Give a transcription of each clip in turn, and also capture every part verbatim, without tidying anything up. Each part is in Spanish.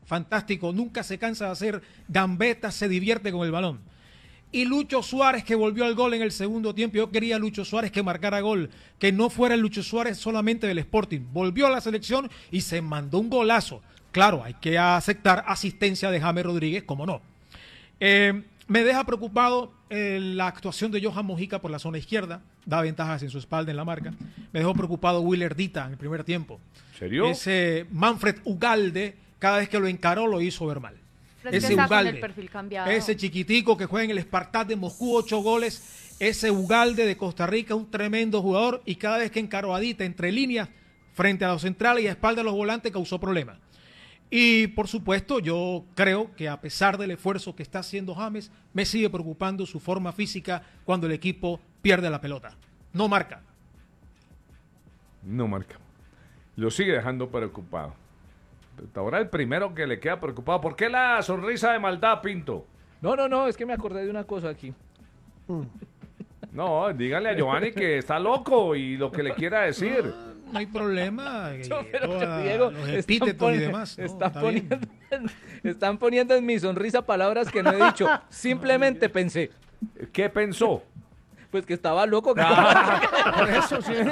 fantástico, nunca se cansa de hacer gambetas, se divierte con el balón. Y Lucho Suárez, que volvió al gol en el segundo tiempo. Yo quería a Lucho Suárez que marcara gol, que no fuera el Lucho Suárez solamente del Sporting. Volvió a la selección y se mandó un golazo. Claro, hay que aceptar asistencia de James Rodríguez, cómo no. Eh, me deja preocupado eh, la actuación de Johan Mojica por la zona izquierda, da ventajas en su espalda en la marca. Me dejó preocupado Willer Dita en el primer tiempo. ¿En serio? Ese Manfred Ugalde, cada vez que lo encaró lo hizo ver mal. Pero es Ese que está Ugalde, con el perfil cambiado. ese chiquitico que juega en el Spartak de Moscú, ocho goles, ese Ugalde de Costa Rica, un tremendo jugador, y cada vez que encaró a Dita entre líneas, frente a los centrales y a espalda de los volantes, causó problemas. Y por supuesto, yo creo que a pesar del esfuerzo que está haciendo James, me sigue preocupando su forma física cuando el equipo pierde la pelota. No marca. No marca. Lo sigue dejando preocupado. Ahora el primero que le queda preocupado. ¿Por qué la sonrisa de maldad, Pinto? No, no, no, es que me acordé de una cosa aquí. No, díganle a Giovanni que está loco y lo que le quiera decir. No hay problema. Yo, eh, pero toda- te digo, los están, epítetos y poni- demás. ¿no? están Está poniendo, bien. están poniendo en mi sonrisa palabras que no he dicho. Simplemente pensé, ¿Qué pensó? pues que estaba loco. que- Ah, por eso sí.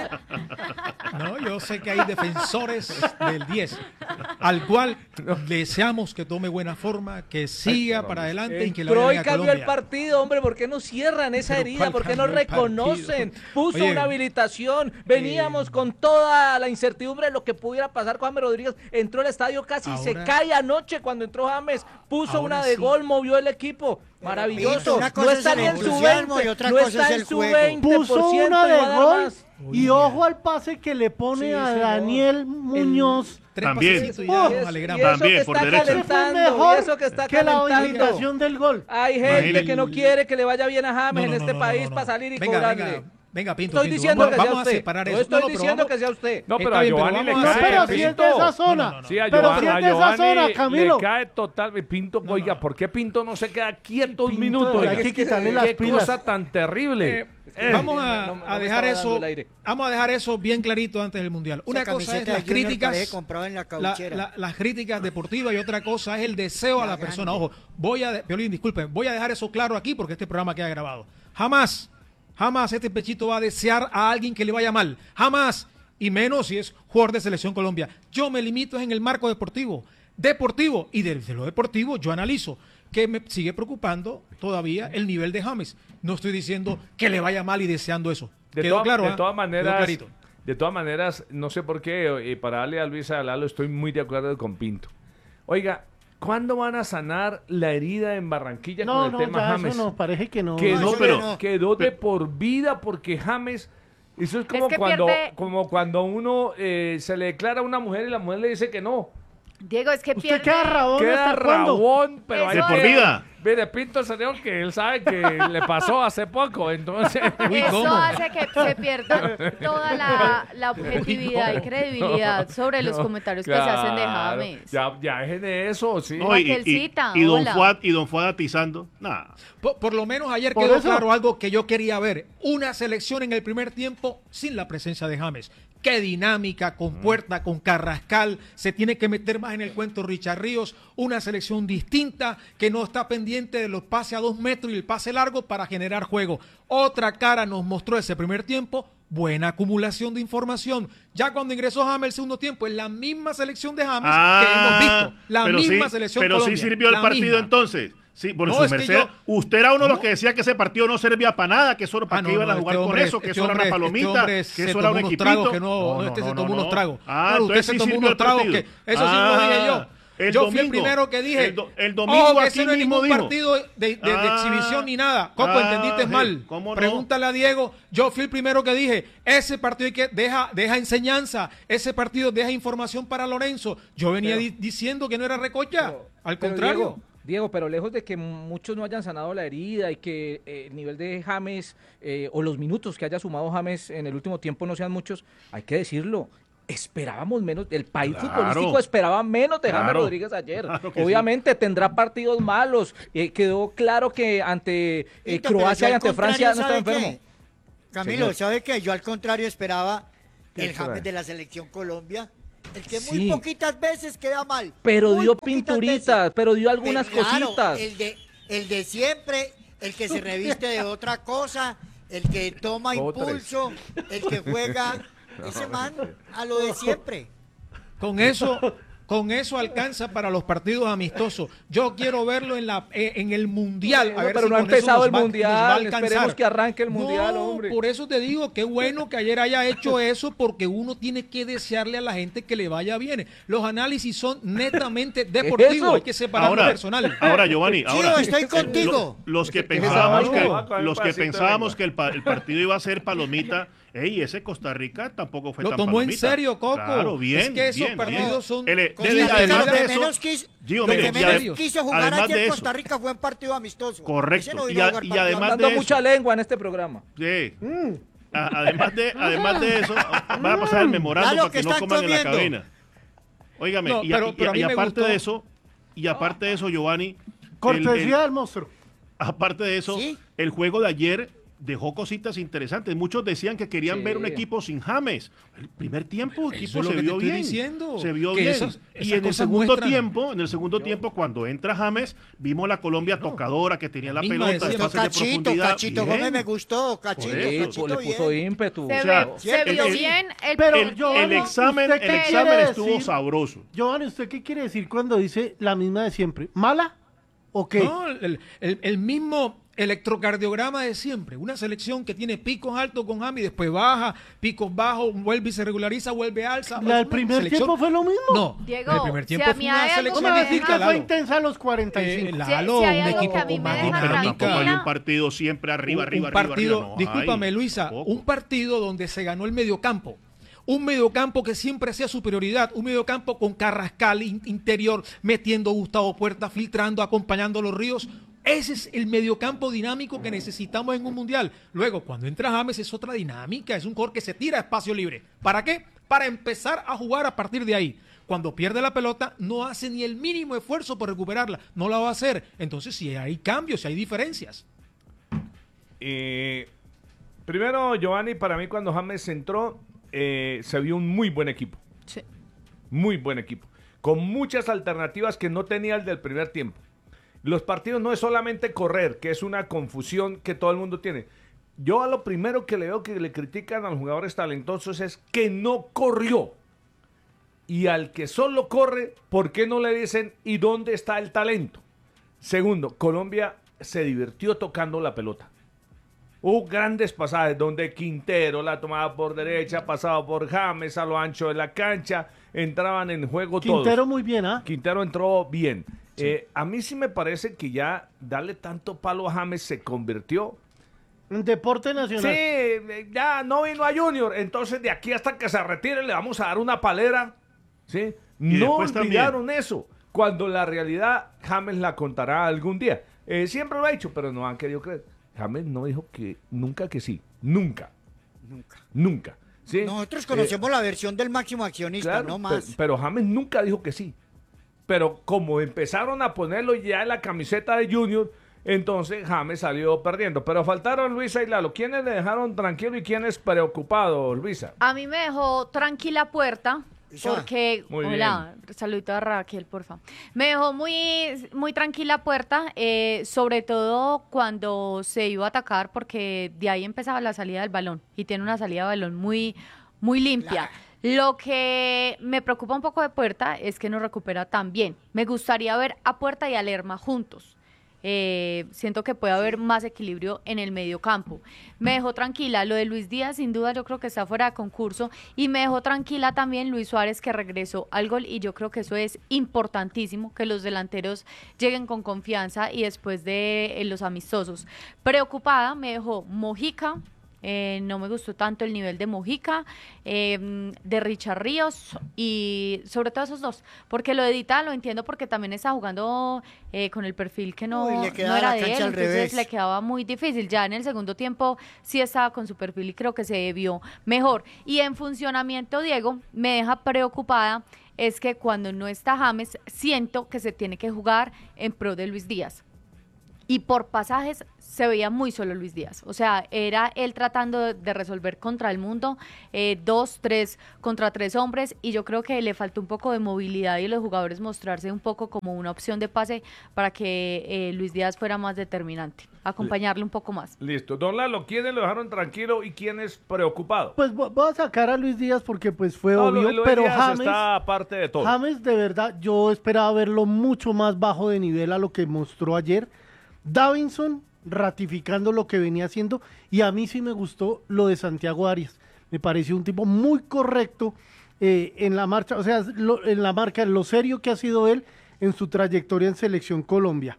No, yo sé que hay defensores del diez, al cual deseamos que tome buena forma, que siga para adelante y que le Entró vaya y bien a cambió el Colombia. partido, hombre. ¿Por qué no cierran esa Pero herida? ¿cuál ¿Por qué no cambió el reconocen? partido? Puso Oye, una habilitación. Veníamos eh, con toda la incertidumbre de lo que pudiera pasar con James Rodríguez. Entró al estadio casi se Ahora- cae anoche cuando entró James. Puso Ahora una de sí. gol, movió el equipo. Maravilloso. Una No cosa es está el ni en su entusiasmo veinte. y otra No cosa está es en el su juego. veinte por Puso ciento una y va a de dar gol más. y ojo al pase que le pone Sí, a señor. Daniel Muñoz. Tres También. pasecitos y ya Oh, nos Y alegramos. eso También, que por está derecha. Ese fue calentando, mejor y eso que está que la calentando. habilitación del gol. Hay gente Imagínate. que no quiere que le vaya bien a James No, en no, este no, no, país no, no. para salir y venga, cobrarle. Venga, venga, Pinto, Estoy Pinto, diciendo vamos, que sea vamos a usted. separar No eso. estoy No, pero diciendo vamos- que sea usted. No, pero Está a bien, pero Giovanni le vamos a No, cae. pero hacer- si es de Pinto. esa zona. No, no, no. Sí, a Pero Giovanni, si es a de esa Giovanni zona, Camilo. le cae total. Pinto, No, oiga, no. ¿por qué Pinto no se queda quieto un Pinto, minuto? hay Oiga, que ¿qué- quitarle qué las pilas. cosa tan terrible. Eh, vamos a, No, no a me dejar estaba dando eso, el aire. vamos a dejar eso bien clarito antes del Mundial. Una Esa cosa es camiseta las de Junior críticas, parece comprada en la la- cauchera. la- las críticas deportivas y otra cosa es el deseo a la Ya, persona. grande. Ojo, voy a, Piolín, disculpen, voy a dejar eso claro aquí porque este programa queda grabado. Jamás, jamás este pechito va a desear a alguien que le vaya mal. Jamás. Y menos si es jugador de Selección Colombia. Yo me limito en el marco deportivo. Deportivo. Y desde lo deportivo yo analizo que me sigue preocupando todavía el nivel de James. No estoy diciendo que le vaya mal y deseando eso. De, Quedó toda- claro, de ¿ah? todas Quedó maneras, clarito. de todas maneras, no sé por qué, y para darle a Luis Lalo estoy muy de acuerdo con Pinto. Oiga, ¿cuándo van a sanar la herida en Barranquilla No, con el no, tema ya James? eso no, parece que no. Quedó, No, pero- no. quedó de por vida porque James... Eso es como que cuando, pierde- como cuando uno eh, se le declara a una mujer y la mujer le dice que no. Diego, es que ¿Usted pierde. queda rabón Queda hasta cuándo? rabón, pero Eso hay De por que- vida. Mire, Pinto se dijo que él sabe que le pasó hace poco, entonces... Uy, Eso ¿cómo? hace que se pierda toda la, la objetividad y ¿cómo? credibilidad sobre los No, comentarios que se hacen de claro, James. Ya, ya dejen de eso, sí. No, y, y- Raquelcita, y don hola. Fuad, y don Fuad atizando. Nada. Por, por lo menos ayer Por quedó eso- claro algo que yo quería ver. Una selección en el primer tiempo sin la presencia de James. Qué dinámica, con Puerta, con Carrascal. Se tiene que meter más en el cuento Richard Ríos. Una selección distinta que no está pendiente de los pases a dos metros y el pase largo para generar juego. Otra cara nos mostró ese primer tiempo. Buena acumulación de información. Ya cuando ingresó James el segundo tiempo, es la misma selección de James que hemos visto. La Ah, pero misma sí, selección Pero Colombia, sí sirvió el la partido misma. entonces. Sí, por No, su es que merced. yo- Usted era uno de los ¿Cómo? que decía que ese partido no servía para nada, que solo para Ah, que no, iban no, a jugar este con hombre- eso, que este eso era una hombre- palomita, este hombre que se eso tomó era un unos equipito. tragos que no, este se tomó unos tragos. Ah, Claro, usted entonces se sí tomó sirvió unos el tragos partido. que eso sí lo dije Ah, yo. el Yo fui el domingo. primero que dije. El, do- el domingo Ojo, que aquí ese no es mismo ningún dijo. partido de, de- de Ah, exhibición ni nada. Coco, ah, entendiste sí, mal. ¿cómo no? Pregúntale a Diego. Yo fui el primero que dije, ese partido hay que deja, deja enseñanza, ese partido deja información para Lorenzo. Yo venía Pero- di- diciendo que no era recocha. Pero- Al pero contrario. Diego, Diego, pero lejos de que muchos no hayan sanado la herida y que eh, el nivel de James eh, o los minutos que haya sumado James en el último tiempo no sean muchos, hay que decirlo. Esperábamos menos, el país Claro. futbolístico esperaba menos de James Claro. Rodríguez ayer. Claro que Obviamente tendrá partidos malos. Eh, quedó claro que ante eh, Pinto, pero Croacia y yo al ante Francia no contrario, estaba ¿sabe enfermo. qué? Camilo, Señor. ¿sabe qué? Yo al contrario esperaba ¿Qué el esperaba? James de la selección Colombia El que muy Sí. poquitas veces queda mal. Pero Muy dio poquitas pinturitas, veces. pero dio algunas Pero, claro, cositas. El de, el de siempre, el que se reviste de otra cosa, el que toma Otres. impulso, el que juega, ese man a lo de siempre. Con eso, con eso alcanza para los partidos amistosos. Yo quiero verlo en la eh, en el mundial. A ver Pero si no ha con eso empezado nos el va- nos va a mundial. alcanzar. Esperemos que arranque el mundial, No, hombre. por eso te digo, qué bueno que ayer haya hecho eso, porque uno tiene que desearle a la gente que le vaya bien. Los análisis son netamente deportivos, eso? hay que separar lo Ahora, personal. ahora Giovanni, Chino, ahora estoy contigo. lo- los que Que se pensábamos va, que, va a coger los un que pedacito de pensábamos lengua. que el, pa- el partido iba a ser palomita, ey, ese Costa Rica tampoco fue Lo tan tomó en palomita. serio, Coco. Claro, bien, Es que esos bien, partidos bien. son- El- Costa de- Rica además lo de que eso, menos quiso, Gio, lo mire, que y menos ade- quiso jugar además ayer de eso- Costa Rica fue un partido amistoso. Correcto. Ese no Y vino a a- jugar y partido además Dando de mucha eso- lengua en este programa. Sí. A- además de además de eso, va a pasar el memorando Claro para que que no están coman en la comiendo. cabina. Óigame, No, y, a- pero- y- pero a mí y me aparte gustó. de eso, y aparte de eso, Giovanni, el- Cortesía el- del monstruo. aparte de eso, ¿Sí? el juego de ayer dejó cositas interesantes. Muchos decían que querían Sí. ver un equipo sin James. El primer tiempo el Eso equipo es lo se que te vio estoy bien. diciendo, Se vio que bien. esas- y esas en el cosas segundo muestran. tiempo, en el segundo tiempo, cuando entra James, vimos la Colombia tocadora que tenía la misma pelota, decía. de Esto, pases de Cachito, profundidad. Cachito Bien. Gómez me gustó, Cachito, Por Sí, eso. Cachito le puso bien. ímpetu. Se, O sea, ve, se el- vio el- bien el pero primer yo- El tiempo. examen, ¿Usted el qué examen quiere estuvo decir? sabroso. Giovanni, ¿usted qué quiere decir cuando dice la misma de siempre? ¿Mala o qué? No, el, el- el mismo electrocardiograma de siempre. Una selección que tiene picos altos con James, después baja, picos bajos, vuelve y se regulariza, vuelve alza. ¿La del Una primer selección- tiempo fue lo mismo? No, Diego, el primer si tiempo a fue mí una hay algo selección ¿Cómo que me me decir deja- que fue Lalo. intensa a los cuarenta y Eh, cinco? Lalo, Si- si hay un algo que equipo a mí con me más deja Pero dinámica. tampoco hay un tranquila. partido siempre arriba, un, arriba, un arriba, partido, arriba. No discúlpame hay, Luisa, tampoco. un partido donde se ganó el mediocampo. Un mediocampo que siempre hacía superioridad, un mediocampo con Carrascal in- interior, metiendo a Gustavo Puerta, filtrando, acompañando a los Ríos. Ese es el mediocampo dinámico que necesitamos en un mundial. Luego, cuando entra James es otra dinámica, es un jugador que se tira a espacio libre. ¿Para qué? Para empezar a jugar a partir de ahí. Cuando pierde la pelota, no hace ni el mínimo esfuerzo por recuperarla. No la va a hacer. Entonces, si hay cambios, si hay diferencias. Eh, primero, Giovanni, para mí cuando James entró, eh, se vio un muy buen equipo. Sí. Muy buen equipo. Con muchas alternativas que no tenía el del primer tiempo. Los partidos no es solamente correr, que es una confusión que todo el mundo tiene. Yo a lo primero que le veo que le critican a los jugadores talentosos es que no corrió. Y al que solo corre, ¿por qué no le dicen y dónde está el talento? Segundo, Colombia se divirtió tocando la pelota. Hubo grandes pasajes donde Quintero la tomaba por derecha, pasaba por James a lo ancho de la cancha, entraban en juego todos. Quintero muy bien, ¿ah? Quintero entró bien. Eh, a mí sí me parece que ya darle tanto palo a James se convirtió. En deporte Sí, nacional. eh, ya no vino a Junior, entonces de aquí hasta que se retire le vamos a dar una palera. ¿Sí? Y No después olvidaron eso, cuando la realidad James la contará algún día. Eh, siempre lo ha dicho, pero no han querido creer. James no dijo que nunca que sí, nunca, Nunca. nunca. ¿Sí? Nosotros Eh, conocemos la versión del máximo accionista, Claro, no pe- más. Pero, James nunca dijo que sí. Pero como empezaron a ponerlo ya en la camiseta de Junior, entonces James salió perdiendo. Pero faltaron Luisa y Lalo. ¿Quiénes le dejaron tranquilo y quiénes preocupados, Luisa? A mí me dejó tranquila Puerta. Isa. Porque, Muy hola, saludito a Raquel, porfa. Me dejó muy, muy tranquila Puerta, eh, sobre todo cuando se iba a atacar, porque de ahí empezaba la salida del balón y tiene una salida de balón muy, muy limpia. Lo que me preocupa un poco de Puerta es que no recupera tan bien. Me gustaría ver a Puerta y a Lerma juntos. Eh, siento que puede haber más equilibrio en el medio campo. Me dejó tranquila lo de Luis Díaz, sin duda yo creo que está fuera de concurso, y me dejó tranquila también Luis Suárez, que regresó al gol, y yo creo que eso es importantísimo, que los delanteros lleguen con confianza y después de eh, los amistosos. Preocupada me dejó Mojica. Eh, no me gustó tanto el nivel de Mojica, eh, de Richard Ríos y sobre todo esos dos, porque lo de Dita lo entiendo porque también está jugando eh, con el perfil que no, Uy, le no quedaba era la de él, cancha al entonces revés. le quedaba muy difícil. Ya en el segundo tiempo sí estaba con su perfil y creo que se vio mejor. Y en funcionamiento, Diego, me deja preocupada es que cuando no está James, siento que se tiene que jugar en pro de Luis Díaz. y por pasajes se veía muy solo Luis Díaz. O sea, era él tratando de resolver contra el mundo, eh, dos, tres, contra tres hombres, y yo creo que le faltó un poco de movilidad y los jugadores mostrarse un poco como una opción de pase para que eh, Luis Díaz fuera más determinante, acompañarle un poco más. Listo. Don Lalo, ¿quiénes lo dejaron tranquilo y quiénes preocupado? Pues vo- voy a sacar a Luis Díaz porque pues fue No, lo- obvio, lo de pero Díaz James, está aparte de todo. James de verdad, yo esperaba verlo mucho más bajo de nivel a lo que mostró ayer. Davinson ratificando lo que venía haciendo, y a mí sí me gustó lo de Santiago Arias. Me pareció un tipo muy correcto eh, en la marcha, o sea, lo- en la marca, lo serio que ha sido él en su trayectoria en Selección Colombia.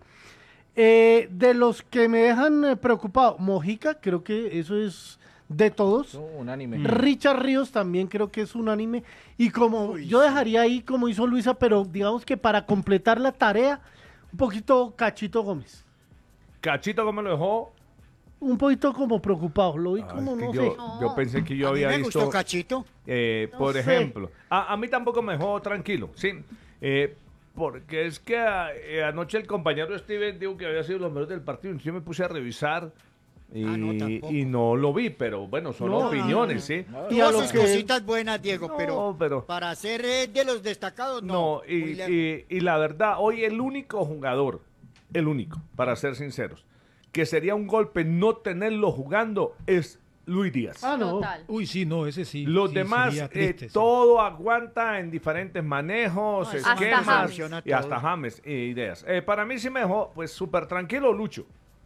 Eh, de los que me dejan eh, preocupado, Mojica, creo que eso es de todos. No, unánime. Richard Ríos también creo que es unánime. Y como Uy, yo sí. dejaría ahí como hizo Luisa, pero digamos que para completar la tarea, un poquito Cachito Gómez. Cachito, ¿cómo lo dejó? Un poquito como preocupado, lo vi Ah, como es que no yo, sé. yo pensé que yo a mí había me visto, gustó Cachito. eh, No por sé. ejemplo, a, a mí tampoco me dejó tranquilo, sí, eh, porque es que eh, anoche el compañero Steven dijo que había sido los mejores del partido, entonces yo me puse a revisar y, Ah, no, tampoco. y no lo vi, pero bueno, son No, opiniones, sí. Y a Tuvo lo sus que- cositas buenas, Diego, No, pero, pero- para ser eh, de los destacados, no. No, y, muy lejos. y- y la verdad, hoy el único jugador, el único, para ser sinceros, que sería un golpe no tenerlo jugando es Luis Díaz. Ah, no. Total. Uy, sí, no, ese sí. Los sí, demás, sería eh, triste, sí. todo aguanta en diferentes manejos, No, eso esquemas James. y hasta James e ideas. Eh, para mí sí me dejó, pues súper tranquilo Lucho.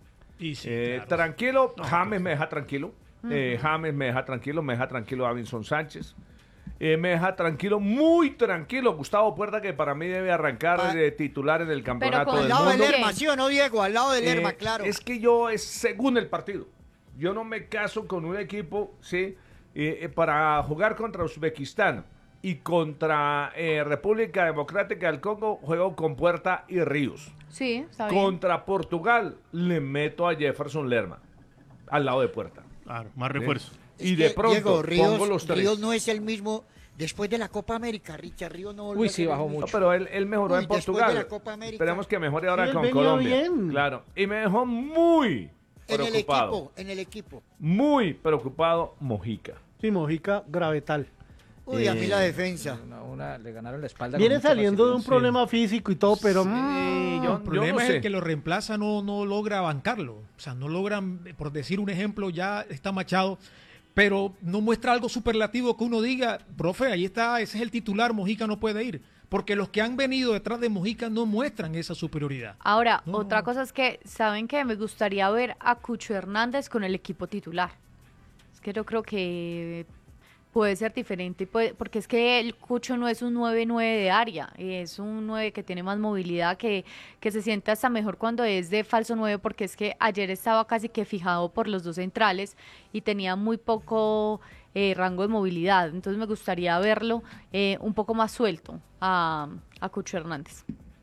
Y sí, Eh, claro. Tranquilo, James me deja tranquilo. Eh, James me deja tranquilo, me deja tranquilo Davinson Sánchez. Eh, me deja tranquilo, muy tranquilo Gustavo Puerta, que para mí debe arrancar Pa- de titular en el campeonato con- Al del lado del mundo. ¿Qué? Lerma, ¿sí o no, Diego? Al lado del Lerma, Eh, claro. Es que yo es según el partido. Yo no me caso con un equipo, ¿sí? Eh, eh, para jugar contra Uzbekistán y contra eh, República Democrática del Congo, juego con Puerta y Ríos. Sí, está bien. Contra Portugal, le meto a Jefferson Lerma al lado de Puerta. Claro, más refuerzo. Es y que, de pronto Diego, Ríos, pongo los tres. Ríos no es el mismo después de la Copa América, Richard Ríos no volvió Uy, a sí, ser el bajó mismo. No, mucho. pero él, él mejoró Uy, en después Portugal. de la Copa América. Esperemos que mejore ahora Sí, él con venía Colombia. bien. Claro. Y me dejó muy En el preocupado. equipo, en el equipo. Muy preocupado Mojica. Sí, Mojica, gravetal. Uy, a mí Eh, la defensa. Una, una- le ganaron la espalda. Viene con mucha saliendo de un facilidad. problema físico y todo, pero... Sí, mm, yo- El problema no es sé. el que lo reemplaza no, no logra bancarlo. O sea, no logran, por decir un ejemplo, ya está Machado, pero no muestra algo superlativo que uno diga, profe, ahí está, ese es el titular, Mojica no puede ir. Porque los que han venido detrás de Mojica no muestran esa superioridad. Ahora, No. otra cosa es que, ¿saben qué? Me gustaría ver a Cucho Hernández con el equipo titular. Es que yo creo que puede ser diferente, y puede- porque es que el Cucho no es un nueve nueve de área, es un nueve que tiene más movilidad, que, que se siente hasta mejor cuando es de falso nueve, porque es que ayer estaba casi que fijado por los dos centrales y tenía muy poco eh, rango de movilidad. Entonces me gustaría verlo eh, un poco más suelto a, a Cucho Hernández.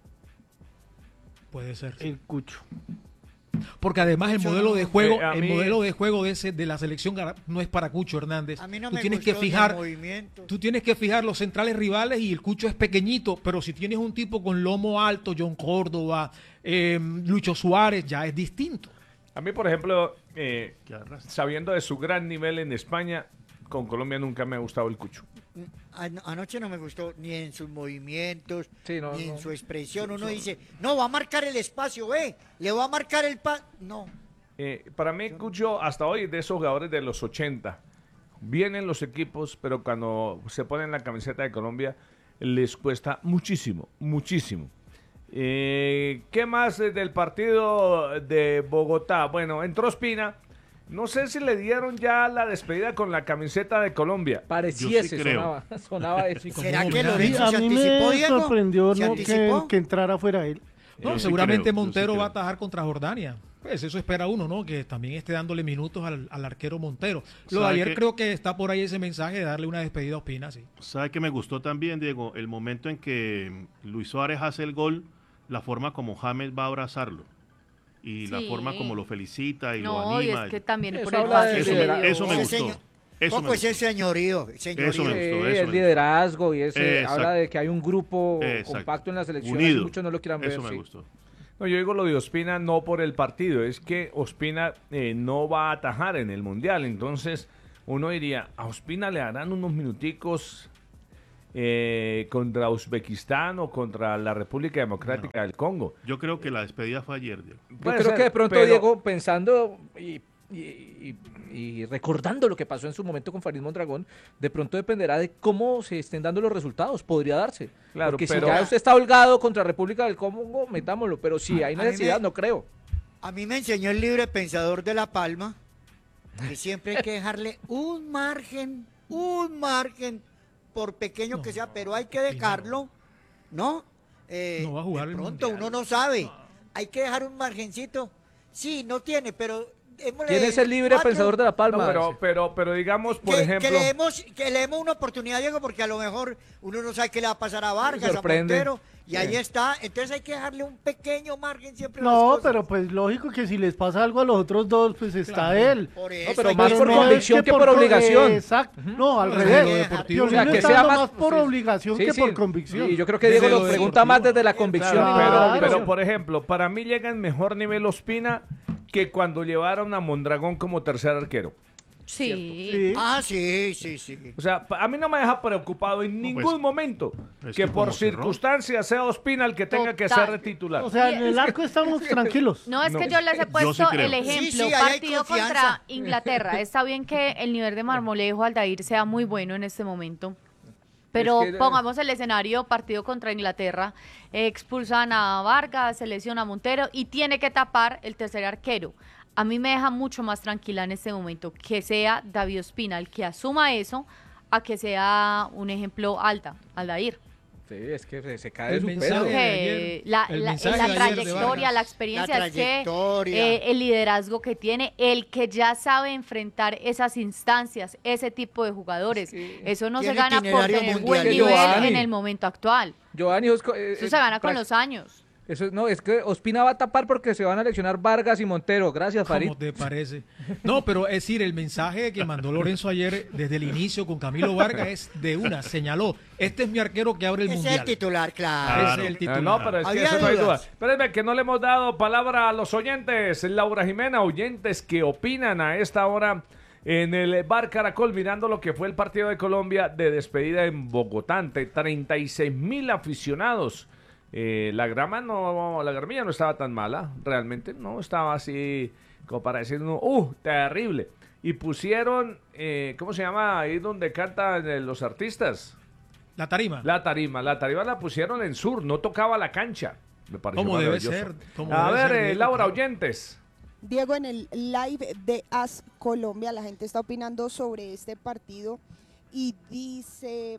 Puede ser. El Cucho. Porque además el Cucho modelo no. de juego, Eh, a el mí- modelo de juego de ese de la selección gar- no es para Cucho Hernández. A mí no tú me tienes gustó que ni el fijar, movimiento. tú tienes que fijar los centrales rivales y el Cucho es pequeñito, pero si tienes un tipo con lomo alto, John Córdoba, eh, Lucho Suárez, ya es distinto. A mí, por ejemplo, eh, Qué arrastre. sabiendo de su gran nivel en España, con Colombia nunca me ha gustado el Cucho. An- Anoche no me gustó ni en sus movimientos, Sí, no, ni en no. su expresión. Uno dice, no, va a marcar el espacio, ve, le va a marcar el pa... No, Eh, para mí, Cucho, hasta hoy, de esos jugadores de los ochenta, vienen los equipos, pero cuando se ponen la camiseta de Colombia, les cuesta muchísimo, muchísimo. Eh, ¿Qué más eh, del partido de Bogotá? Bueno, entró Ospina. No sé si le dieron ya la despedida con la camiseta de Colombia. Pareciese, Yo sí creo. sonaba, sonaba eso. como ¿será un que homenaje. Lorenzo a se mí anticipó, me Diego? sorprendió ¿Se ¿no? que, anticipó? que entrara fuera él. No, Yo sí seguramente creo, yo sí Montero va creo. a atajar contra Jordania. Pues eso espera uno, ¿no? Que también esté dándole minutos al, al arquero Montero. Lo de ¿Sabe ayer qué? creo que está por ahí ese mensaje de darle una despedida a Ospina, sí. ¿Sabe que me gustó también, Diego? El momento en que Luis Suárez hace el gol, la forma como James va a abrazarlo. Y la Sí. forma como lo felicita y lo No, y anima. es que también Eso por el habla pase de eso, que me, le dio. eso me Ese gustó. señor- Eso me Poco es gustó. el señorío, señorío. Eso me Sí, gustó, eso el me gustó. liderazgo y ese Exacto. habla de que hay un grupo Exacto. compacto en la selección, Unido. así muchos no lo quieran ver. Eso me sí. gustó. No, yo digo lo de Ospina no por el partido, es que Ospina eh, no va a atajar en el Mundial, entonces uno diría, a Ospina le harán unos minuticos eh, contra Uzbekistán o contra la República Democrática No. del Congo. Yo creo que la despedida fue ayer, Diego. Yo Puede creo ser, que de pronto, pero- Diego, pensando y, y- y- y recordando lo que pasó en su momento con Farid Mondragón, de pronto dependerá de cómo se estén dando los resultados. Podría darse. Claro, Porque pero- si ya usted está holgado contra República del Congo, metámoslo. Pero si hay A mí necesidad, me- no creo. A mí me enseñó el libre pensador de La Palma que siempre hay que dejarle un margen, un margen, por pequeño que sea, pero hay que dejarlo, ¿no? Eh, No va a jugar de el pronto Mundial. uno no sabe. Hay que dejar un margencito. Sí, no tiene, pero... démosle ¿Quién es el libre cuatro, pensador de La Palma? No, pero, pero, pero digamos, por que, ejemplo... que le demos, que le demos una oportunidad, Diego, porque a lo mejor uno no sabe qué le va a pasar a Vargas, a sorprende. Montero, y Sí. ahí está. Entonces hay que dejarle un pequeño margen siempre a las No, cosas. pero pues lógico que si les pasa algo a los otros dos, pues está él. Por eso pero hay más que- por no convicción es que por co- obligación. eh, Exacto. No, al No, revés. desde lo deportivo, Piolín O sea, que está sea dando más- más por sí. obligación Sí, que sí. por convicción. Y yo creo que Diego Desde lo lo pregunta deportivo. más desde la convicción. Claro, pero, Claro. pero, por ejemplo, para mí llega en mejor nivel Ospina que cuando llevaron a Mondragón como tercer arquero. Sí. Sí. Ah, sí, sí, sí. O sea, pa- a mí no me deja preocupado en ningún pues, momento es que que por como cerró. circunstancias sea Ospina el que tenga que Total. ser de titular. O sea, en el arco estamos tranquilos. No, es No. que yo les he puesto sí creo. el ejemplo, Sí, sí, ahí hay partido confianza. contra Inglaterra. Está bien que el nivel de Marmolejo Aldair sea muy bueno en este momento. Pero Es que- pongamos el escenario, partido contra Inglaterra, eh, expulsan a Vargas, se lesiona a Montero y tiene que tapar el tercer arquero. A mí me deja mucho más tranquila en este momento que sea David Ospina el que asuma eso a que sea un ejemplo Alda, Aldair. Sí, es que se, se cae de El su mensaje peso. de Que ayer, la, el la- mensaje la de ayer de trayectoria, Vargas. la experiencia La es que trayectoria. eh, el liderazgo que tiene, el que ya sabe enfrentar esas instancias, ese tipo de jugadores, Sí. eso no se Tiene gana por itinerario tener buen mundial. nivel Giovanni. en el momento actual. Giovanni, Osco- eh, Eso eh, se gana con prac- los años. Eso, no, es que Ospina va a tapar porque se van a eleccionar Vargas y Montero. Gracias, Farid. ¿Cómo te parece? No, pero es decir, el mensaje que mandó Lorenzo ayer desde el inicio con Camilo Vargas es de una, señaló, este es mi arquero que abre el Ese es mundial. el titular, claro. Ese Claro. es el Ah, titular. no, pero es que Había eso no hay duda. dudas. Espérenme, que no le hemos dado palabra a los oyentes. Laura Jimena, oyentes que opinan a esta hora en el Bar Caracol, mirando lo que fue el partido de Colombia de despedida en Bogotá ante treinta y seis mil aficionados. Eh, la grama no, la gramilla no estaba tan mala, realmente, no estaba así como para decir, no, uh, terrible. Y pusieron, eh, ¿cómo se llama? Ahí donde cantan eh, los artistas. La tarima. La tarima, la tarima la pusieron en sur, no tocaba la cancha. Me pareció Como debe maravilloso. ser, como A debe ver, ser, eh, Diego, Laura, claro. oyentes. Diego, en el live de As Colombia, la gente está opinando sobre este partido y dice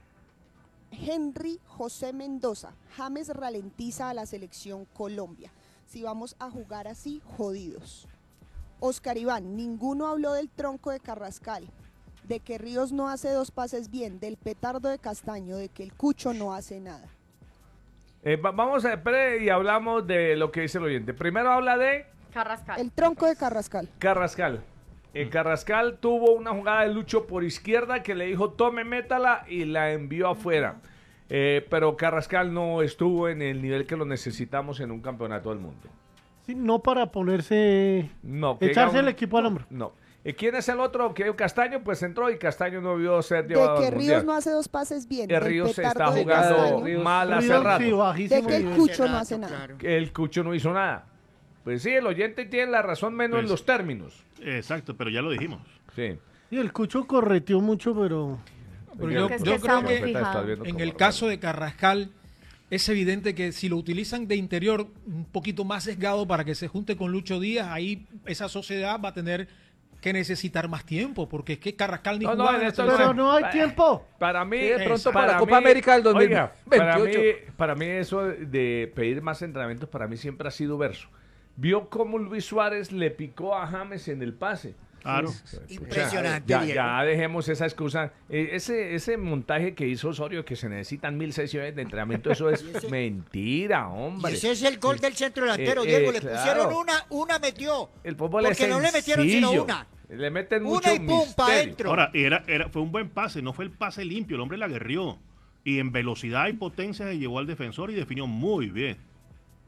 Henry José Mendoza, James ralentiza a la selección Colombia. Si vamos a jugar así, jodidos. Oscar Iván, ninguno habló del tronco de Carrascal, de que Ríos no hace dos pases bien, del petardo de Castaño, de que el Cucho no hace nada. Eh, va- vamos a espere y hablamos de lo que dice el oyente. Primero habla de Carrascal. El tronco de Carrascal. Carrascal. Eh, Carrascal tuvo una jugada de Lucho por izquierda que le dijo tome, métala y la envió afuera. Eh, pero Carrascal no estuvo en el nivel que lo necesitamos en un campeonato del mundo. Sí, no para ponerse, No. que echarse diga el un- equipo al hombro. No. Eh, ¿Quién es el otro? Que Castaño pues entró y Castaño no vio ser De llevado que al Ríos mundial. no hace dos pases bien, Que del Ríos se está petardo de jugando Castaño, mal hace Ríos, rato. sí, de bajísimo que el nivel. Cucho no Hace hace rato, nada. claro. Que el Cucho no hizo nada. Pues sí, el oyente tiene la razón menos en Pues- los términos. Exacto, pero ya lo dijimos. Sí. Y el Cucho correteó mucho, pero Pero yo, Es que yo creo estamos que fijados. en el caso de Carrascal es evidente que si lo utilizan de interior un poquito más sesgado para que se junte con Lucho Díaz, ahí esa sociedad va a tener que necesitar más tiempo, porque es que Carrascal ni No, no, jugaba en en la esto selección. pero no hay tiempo. Para mí, Sí, de pronto es- para la Copa América del dos mil Oiga, veintiocho. para mí, para mí eso de pedir más entrenamientos para mí siempre ha sido verso. Vio cómo Luis Suárez le picó a James en el pase. Claro. Impresionante, Ya, Diego. ya dejemos esa excusa. Eh, ese, ese montaje que hizo Osorio, que se necesitan mil sesiones de entrenamiento, eso es ese- mentira, Y hombre. ese es el gol del centro delantero, Eh, Diego. eh, le claro. pusieron una, una metió. El fútbol Porque es no le metieron sino sencillo. una. Le meten Una mucho y pum, pa' misterio. adentro. Ahora, era, era, fue un buen pase, no fue el pase limpio, el hombre la aguerrió. Y en velocidad y potencia se llevó al defensor y definió muy bien.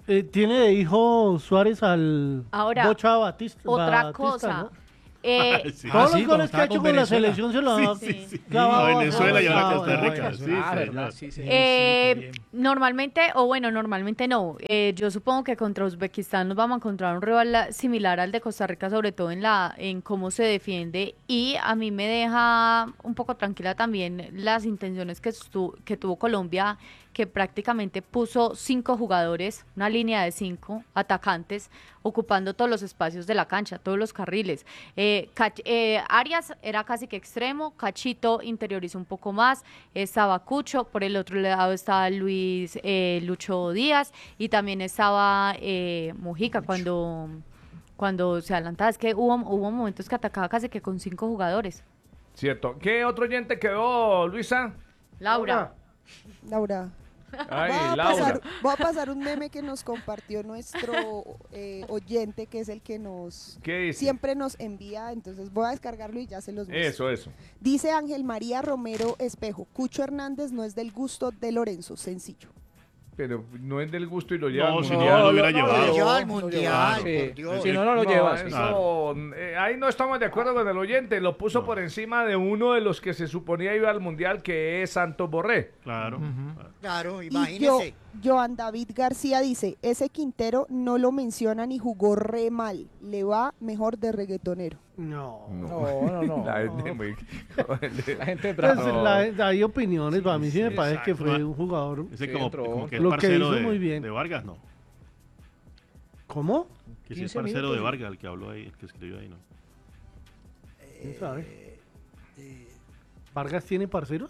Eh, tiene de hijo Suárez al Ahora, Bocha Batista. Otra Batista, cosa. ¿no? Eh, Sí. Todos Ah, sí, los cuando goles que estaba ha hecho con con la Venezuela. selección se los ha Sí, sí, sí. clavado A Venezuela y ahora clavado, Costa Rica. clavado. Sí, Ah, señor. verdad, sí, sí. Eh, qué bien. normalmente, o bueno, normalmente no. Eh, yo supongo que contra Uzbekistán nos vamos a encontrar un rival la- similar al de Costa Rica, sobre todo en la en cómo se defiende. Y a mí me deja un poco tranquila también las intenciones que, estu- que tuvo Colombia, que prácticamente puso cinco jugadores, una línea de cinco atacantes, ocupando todos los espacios de la cancha, todos los carriles. Eh, Cach- eh, Arias era casi que extremo, Cachito interiorizó un poco más, estaba Cucho, por el otro lado estaba Luis eh, Lucho Díaz y también estaba eh, Mujica cuando, cuando se adelantaba. Es que hubo, hubo momentos que atacaba casi que con cinco jugadores. Cierto. ¿Qué otro oyente quedó, Luisa? Laura. Laura. Ay, voy, a Laura. pasar, voy a pasar un meme que nos compartió nuestro eh, oyente, que es el que nos ¿Qué dice? siempre nos envía, entonces voy a descargarlo y ya se los muestro. Eso, eso. Dice Ángel María Romero Espejo, Cucho Hernández no es del gusto de Lorenzo, sencillo. Pero no es del gusto y lo lleva No, al si mundial. no, lo hubiera no, llevado. Lo no, lleva al no, mundial, sí. por Dios. Si no, no lo No, llevas. eso, eh, ahí no estamos de acuerdo con el oyente. Lo puso por encima de uno de los que se suponía iba al mundial, que es Santos Borré. Claro. Claro, Y yo, imagínese. Joan David García dice, ese Quintero no lo menciona ni jugó re mal, le va mejor de reggaetonero. No. No, no, no. La gente muy- La gente es Pues, brava. la- hay opiniones, para mí sí me parece que exacto. fue un jugador. Ese Sí, como, entró. como que es Lo que parcero hizo de, muy bien. de Vargas, no. ¿Cómo? Que si es quince parcero minutos. de Vargas, el que habló ahí, el que escribió ahí, ¿no? ¿Quién sabe? ¿Vargas tiene parceros?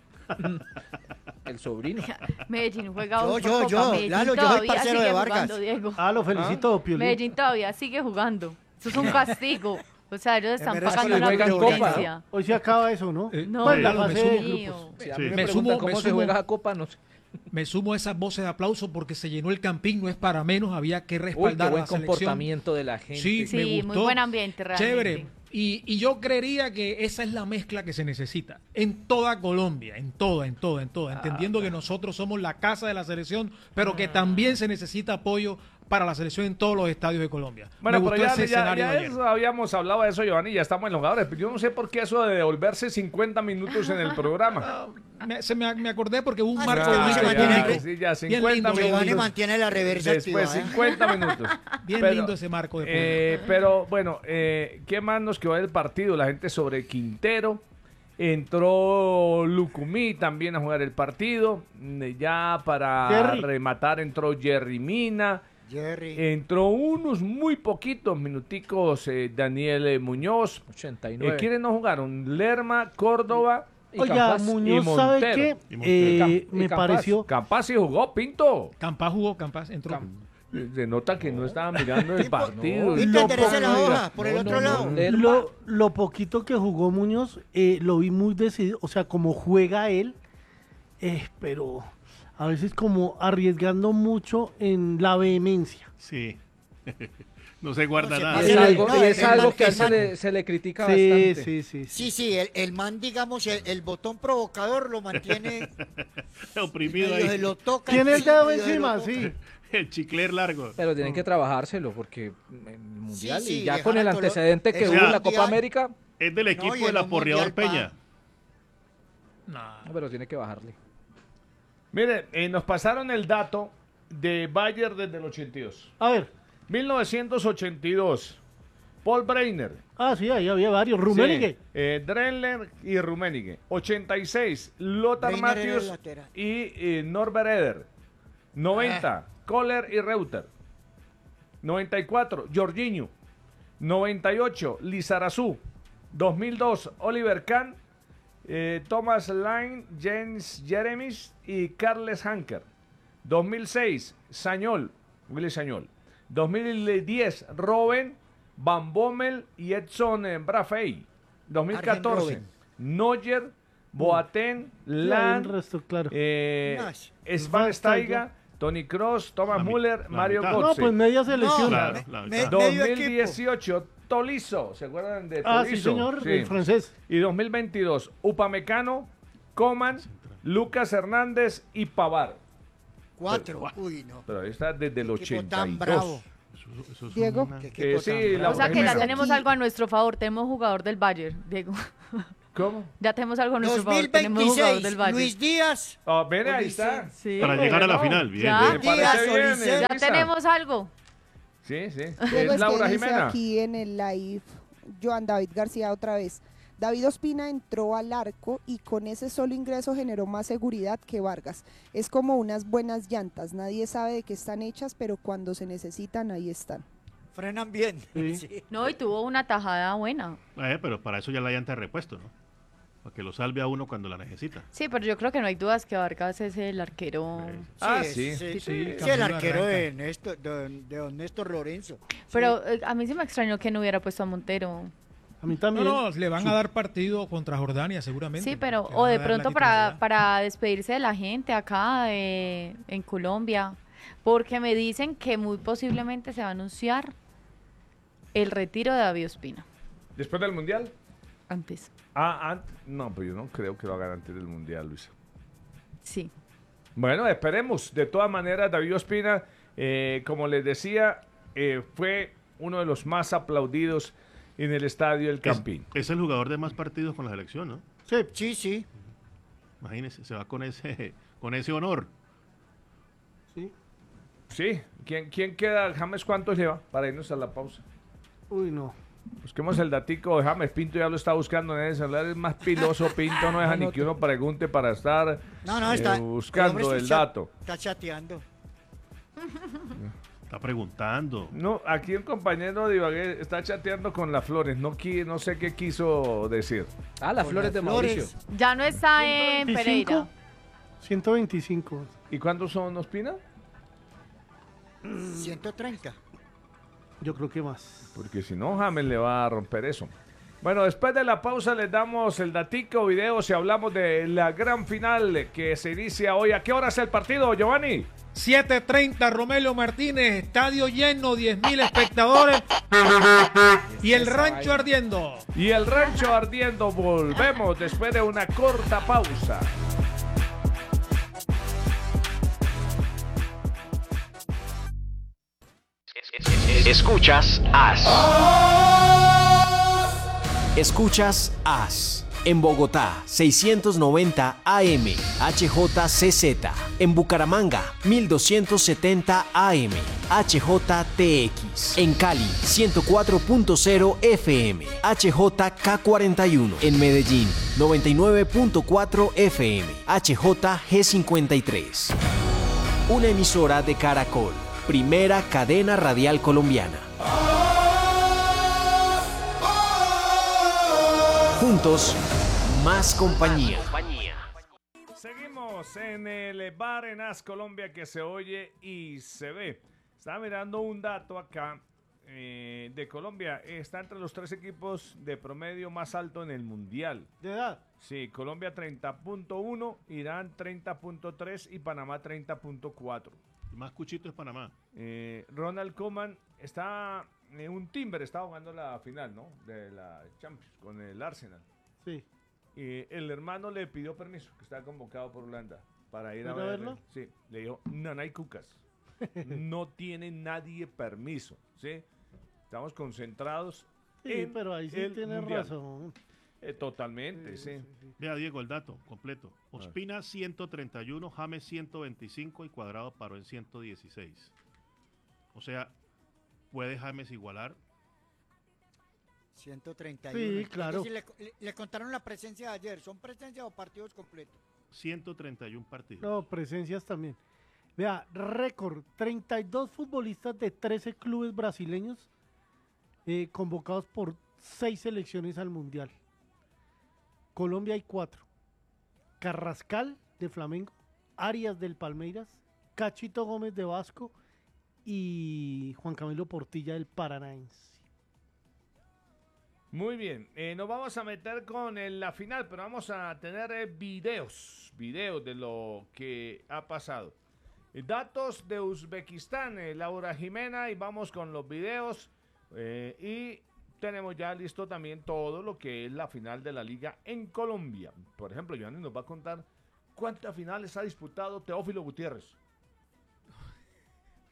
El sobrino. Medellín juega Yo, por yo, Copa. yo, Medellín Lalo, yo soy todavía parcero sigue de Vargas. jugando, Diego. Ah, lo felicito, Piolín. Medellín todavía sigue jugando. Eso es un castigo. O sea, ellos están merezco pagando la una juegan penitencia. Hoy se acaba eso, ¿no? Eh, No, Bueno, la Lalo, me fase de sumo- grupos. Si a Sí. mí me, Me preguntan sumo- cómo me se sumo- juega esa copa, no sé. Me sumo a esas voces de aplauso porque se llenó el campín, no es para menos, había que Uy, respaldar qué buen a la selección. comportamiento de la gente. Sí, Sí, me muy gustó. buen ambiente realmente. Chévere. Y, y yo creería que esa es la mezcla que se necesita en toda Colombia, en toda, en toda, en toda, entendiendo que nosotros somos la casa de la selección, pero que también se necesita apoyo para la selección en todos los estadios de Colombia. Bueno, Me pero gustó ya, ese ya- escenario ya de ayer. eso habíamos hablado de eso, Giovanni, ya estamos en los jugadores. Yo no sé por qué eso de devolverse cincuenta minutos en el programa. Me, se me, me acordé porque hubo un Ah, marco sí, bonito se y mantiene público. re- Sí, ya, Bien cincuenta lindo, minutos. Giovanni mantiene la reversa Después activa, ¿eh? cincuenta minutos. Bien Pero, lindo ese marco de público. eh, pero bueno, eh, ¿qué más nos quedó del partido? La gente sobre Quintero. Entró Lucumí también a jugar el partido. Mm, Ya para Jerry. rematar entró Jerry Mina. Jerry. Entró unos muy poquitos minuticos eh, Daniel eh, Muñoz. ochenta y Eh, nueve. ¿Quiénes no jugaron? Lerma, Córdoba. Y Oiga, Campas. Muñoz, y ¿sabe Montero. qué? Y Eh, Montero. Y me Campas. pareció... Campas sí jugó, Pinto. Campas jugó, Campas entró. Cam- Se nota que no estaba mirando el partido. Viste, Lo enderece la pongo, hoja, por el No, otro no, lado. no. Lerma. Lo, lo poquito que jugó Muñoz, eh, lo vi muy decidido, o sea, como juega él, eh, pero a veces como arriesgando mucho en la vehemencia. Sí. No se guarda No se nada. Y pasa. es Sí, algo, no, y es el algo man- que a él el se man- le, se le critica Sí, bastante. sí, sí, sí. Sí, sí, el, el man, digamos, el, el botón provocador lo mantiene, Oprimido medio se ahí. lo toca. Tiene el sí, dedo medio se encima, lo toca. sí. El chicler largo. Pero tienen que trabajárselo porque en el mundial Sí, sí, y ya dejar con el a Colo- antecedente que Eso hubo en es la Copa mundial. América, Es del equipo y del en un aporreador mundial Peña. Nah. no, pero tiene que bajarle. Mire, eh, nos pasaron el dato de Bayer desde el ochenta y dos. A ver, mil novecientos ochenta y dos. Paul Breiner. ah, sí, ahí había varios. Rummenigge. Sí, eh, Drenler y Rummenigge. ochenta y seis. Lothar Breiner era el Matthews lateral. y eh, Norbert Eder. noventa. Ah. Kohler y Reuter. noventa y cuatro. Jorginho. noventa y ocho. Lizarazu. dos mil dos. Oliver Kahn. eh, Thomas Line. James Jeremis y Carles Hanker. dos mil seis. Sañol. Willy Sañol. dos mil diez. Robben. Van Bommel y Edson eh, Brafey. dos mil catorce. Arjen Neuer. Boateng. Sí, hay un Lan. resto, claro. Eh, Nash. Schweinsteiger, Tony Kroos, Thomas La mi- Müller, la Mario mitad. No, Götze. pues media selección. No, Claro, me- la me- verdad. medio dos mil equipo. dieciocho, Tolisso, ¿se acuerdan de Tolisso? Ah, sí, señor, Sí. el francés. Y dos mil veintidós, Upamecano, Coman, Lucas Hernández y Pavar. Cuatro. Pero, Uy, no. Pero ahí está desde el Qué equipo ochenta tan y bravo. dos. Eso, eso es Diego. una- Qué Eh, equipo sí, tan la- bravo. O sea que ya Jimena. tenemos algo a nuestro favor. Tenemos jugador del Bayern, Diego. ¿Cómo? Ya tenemos algo a nuestro favor. Tenemos jugador del dos mil veintiséis, Bayern. Luis Díaz. Ah, ven, ahí Ulises. está. Sí. Para llegar a la Bueno, final, bien. ya. bien. Me Díaz, parece bien, Ulises. Ya Elisa. tenemos algo. Sí, sí. Luego Es es que Laura dice Jimena. aquí en el live, Joan David García otra vez. David Ospina entró al arco y con ese solo ingreso generó más seguridad que Vargas. Es como unas buenas llantas, nadie sabe de qué están hechas, pero cuando se necesitan, ahí están. Frenan bien. Sí. Sí. No, y tuvo una tajada buena. Eh, pero para eso ya la llanta de repuesto, ¿no? Para que lo salve a uno cuando la necesita. Sí, pero yo creo que no hay dudas que Vargas es el arquero. Ah, es- sí. Sí, Sí, sí, cambió el la arquero arranca. de, Néstor, de, de don Néstor Lorenzo. Pero eh, a mí sí me extrañó que no hubiera puesto a Montero. A mí No, también. no, le van a dar partido contra Jordania seguramente. Sí, pero Le o van a de dar la pronto para, titularidad. para despedirse de la gente acá de- en Colombia, porque me dicen que muy posiblemente se va a anunciar el retiro de David Ospina Después del Mundial. antes. Ah, an- no, pues yo no creo que lo hagan antes del Mundial, Luisa. Sí. Bueno, esperemos. De todas maneras, David Ospina, eh, como les decía, eh, fue uno de los más aplaudidos en el estadio El Es, Campín. es el jugador de más partidos con la selección, ¿no? Sí. Sí, sí. Imagínese, se va con ese, con ese honor. Sí. Sí. ¿Quién, quién queda? James, ¿cuántos lleva? Para irnos a la pausa. Uy, no. Busquemos el datico de James. Pinto ya lo está buscando en el celular. Es más piloso. Pinto no deja ni que uno pregunte para estar No, no, eh, está. buscando hombre el está chat- dato. Está chateando. Está preguntando. No, aquí un compañero de Ibagué está chateando con las Flores. No, qui- no sé qué quiso decir. Ah, las Con flores de las flores. Mauricio. Ya no está en Pereira. ciento veinticinco. ¿Y cuántos son, Ospina? ciento treinta. Yo creo que más. Porque si no, James le va a romper eso. Bueno, después de la pausa les damos el datico, videos y hablamos de la gran final que se inicia hoy. ¿A qué hora es el partido, Giovanni? siete treinta, Romelio Martínez, estadio lleno, diez mil espectadores y el rancho ardiendo. Y el rancho ardiendo. Volvemos después de una corta pausa. Escuchas As. Escuchas As. En Bogotá, seiscientos noventa A M, H J C Z. En Bucaramanga, mil doscientos setenta A M, H J T X. En Cali, ciento cuatro punto cero F M, H J K cuarenta y uno. En Medellín, noventa y nueve punto cuatro F M, H J G cincuenta y tres. Una emisora de Caracol, primera cadena radial colombiana. Juntos, más compañía. Seguimos en el bar en As Colombia que se oye y se ve. Estaba mirando un dato acá eh, de Colombia. Está entre los tres equipos de promedio más alto en el Mundial. ¿De edad? Sí, Colombia treinta punto uno, Irán treinta punto tres y Panamá treinta punto cuatro. El más cuchito es Panamá. Eh, Ronald Koeman está en un timber, está jugando la final, ¿no? De la Champions con el Arsenal. Sí. Y el hermano le pidió permiso, que está convocado por Holanda, para ir a ¿Ir a verlo. verlo? Sí, le dijo, no, no hay cucas. No tiene nadie permiso, ¿sí? Estamos concentrados Sí, en pero ahí sí el tienes Mundial. razón. Eh, totalmente, sí. Vea, Diego, el dato completo. Ospina ciento treinta y uno, James ciento veinticinco y Cuadrado paró en ciento dieciséis. O sea, ¿puede James igualar? ciento treinta y uno. Sí, Es claro. decir, le, le- le contaron la presencia de ayer. ¿Son presencia o partidos completos? ciento treinta y uno partidos. No, presencias también. Vea, récord, treinta y dos futbolistas de trece clubes brasileños eh, convocados por seis selecciones al Mundial. Colombia hay cuatro. Carrascal de Flamengo, Arias del Palmeiras, Cachito Gómez de Vasco y Juan Camilo Portilla del Paranaense. Muy bien, eh, nos vamos a meter con eh, la final, pero vamos a tener eh, videos, videos de lo que ha pasado. Eh, datos de Uzbekistán, eh, Laura Jimena, y vamos con los videos. eh, y tenemos ya listo también todo lo que es la final de la liga en Colombia. Por ejemplo, Giovanni nos va a contar cuántas finales ha disputado Teófilo Gutiérrez.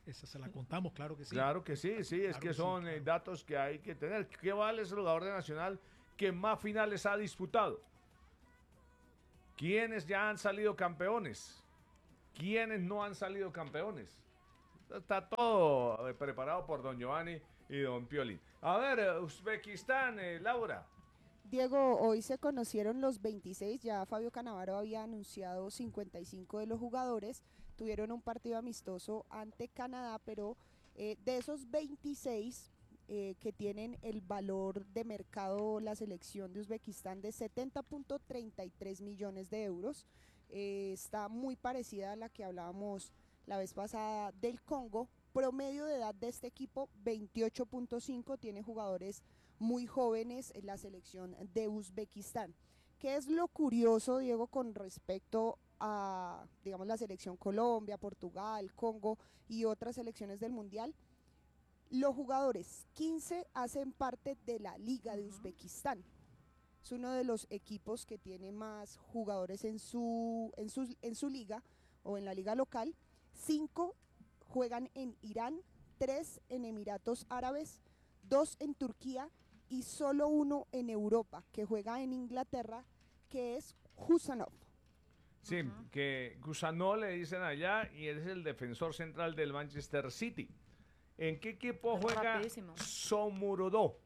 Esa se la contamos, claro que sí. Claro que sí, sí, es Claro que que sí, son eh, claro. datos que hay que tener. ¿Qué vale ese jugador de Nacional que más finales ha disputado? ¿Quiénes ya han salido campeones? ¿Quiénes no han salido campeones? Está todo eh, preparado por don Giovanni y don Piolín. A ver, eh, Uzbekistán, eh, Laura. Diego, hoy se conocieron los veintiséis, ya Fabio Cannavaro había anunciado cincuenta y cinco de los jugadores, tuvieron un partido amistoso ante Canadá, pero eh, de esos veintiséis eh, que tienen el valor de mercado la selección de Uzbekistán de setenta punto treinta y tres millones de euros, eh, está muy parecida a la que hablábamos la vez pasada del Congo. Promedio de edad de este equipo veintiocho punto cinco, tiene jugadores muy jóvenes en la selección de Uzbekistán. ¿Qué es lo curioso, Diego, con respecto a, digamos, la selección Colombia, Portugal, Congo y otras selecciones del Mundial? Los jugadores, quince hacen parte de la Liga de Uzbekistán. Es uno de los equipos que tiene más jugadores en su, en su, en su liga o en la liga local. cinco juegan en Irán, tres en Emiratos Árabes, dos en Turquía y solo uno en Europa, que juega en Inglaterra, que es Husanov. Sí, uh-huh. que Gusanó le dicen allá y es el defensor central del Manchester City. ¿En qué equipo juega Somurodó?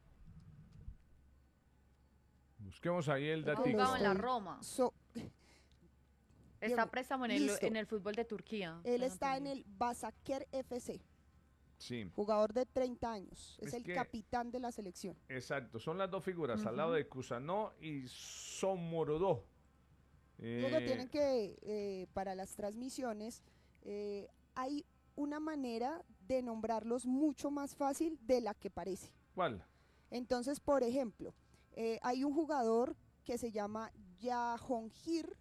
Busquemos ahí el dato. Jugaba en la Roma. So, está préstamo en el, en el fútbol de Turquía. Él está en el Basaker F C. Sí. Jugador de treinta años, es, es el que, capitán de la selección. Exacto, son las dos figuras, uh-huh. al lado de Kusanó y Somorodó. Eh, Luego tienen que, eh, para las transmisiones, eh, hay una manera de nombrarlos mucho más fácil de la que parece. ¿Cuál? Entonces, por ejemplo, eh, hay un jugador que se llama Jahongir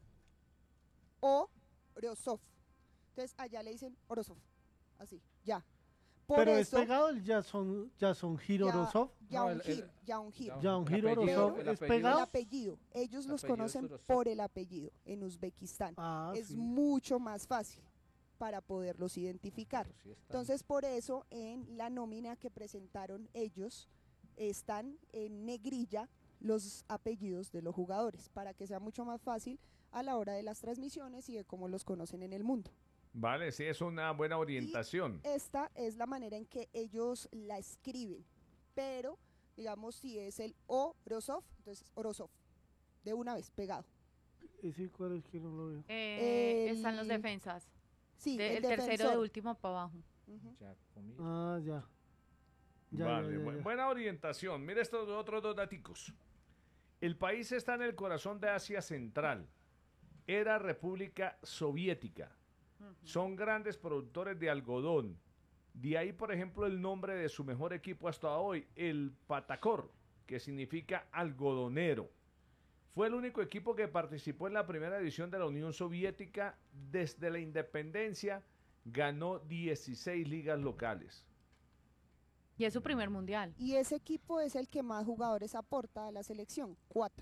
Orozov. Entonces, allá le dicen Orozov, así, ya. Por Pero eso, es pegado el Jason, Jahongir Orozov. Jahongir, Jahongir. Jahongir Orozov es pegado. El apellido. Ellos el los apellido conocen por el apellido en Uzbekistán. Ah, es sí. mucho más fácil para poderlos identificar. Sí Entonces, por eso, en la nómina que presentaron ellos, están en negrilla los apellidos de los jugadores, para que sea mucho más fácil a la hora de las transmisiones y de cómo los conocen en el mundo. Vale, sí, es una buena orientación. Y esta es la manera en que ellos la escriben, pero digamos si es el Orozov, entonces Orozov, de una vez, pegado. ¿Ese cuál es que no lo veo? Eh, el, están los defensas. Sí, de, el, el tercero de último para abajo. Uh-huh. Ah, ya. ya vale, ya, ya, bu- ya. buena orientación. Mira estos otros dos daticos. El país está en el corazón de Asia Central. Era República Soviética. Son grandes productores de algodón. De ahí, por ejemplo, el nombre de su mejor equipo hasta hoy, el Patakor, que significa algodonero. Fue el único equipo que participó en la primera edición de la Unión Soviética desde la independencia. Ganó dieciséis ligas locales. Y es su primer mundial. Y ese equipo es el que más jugadores aporta a la selección, cuatro.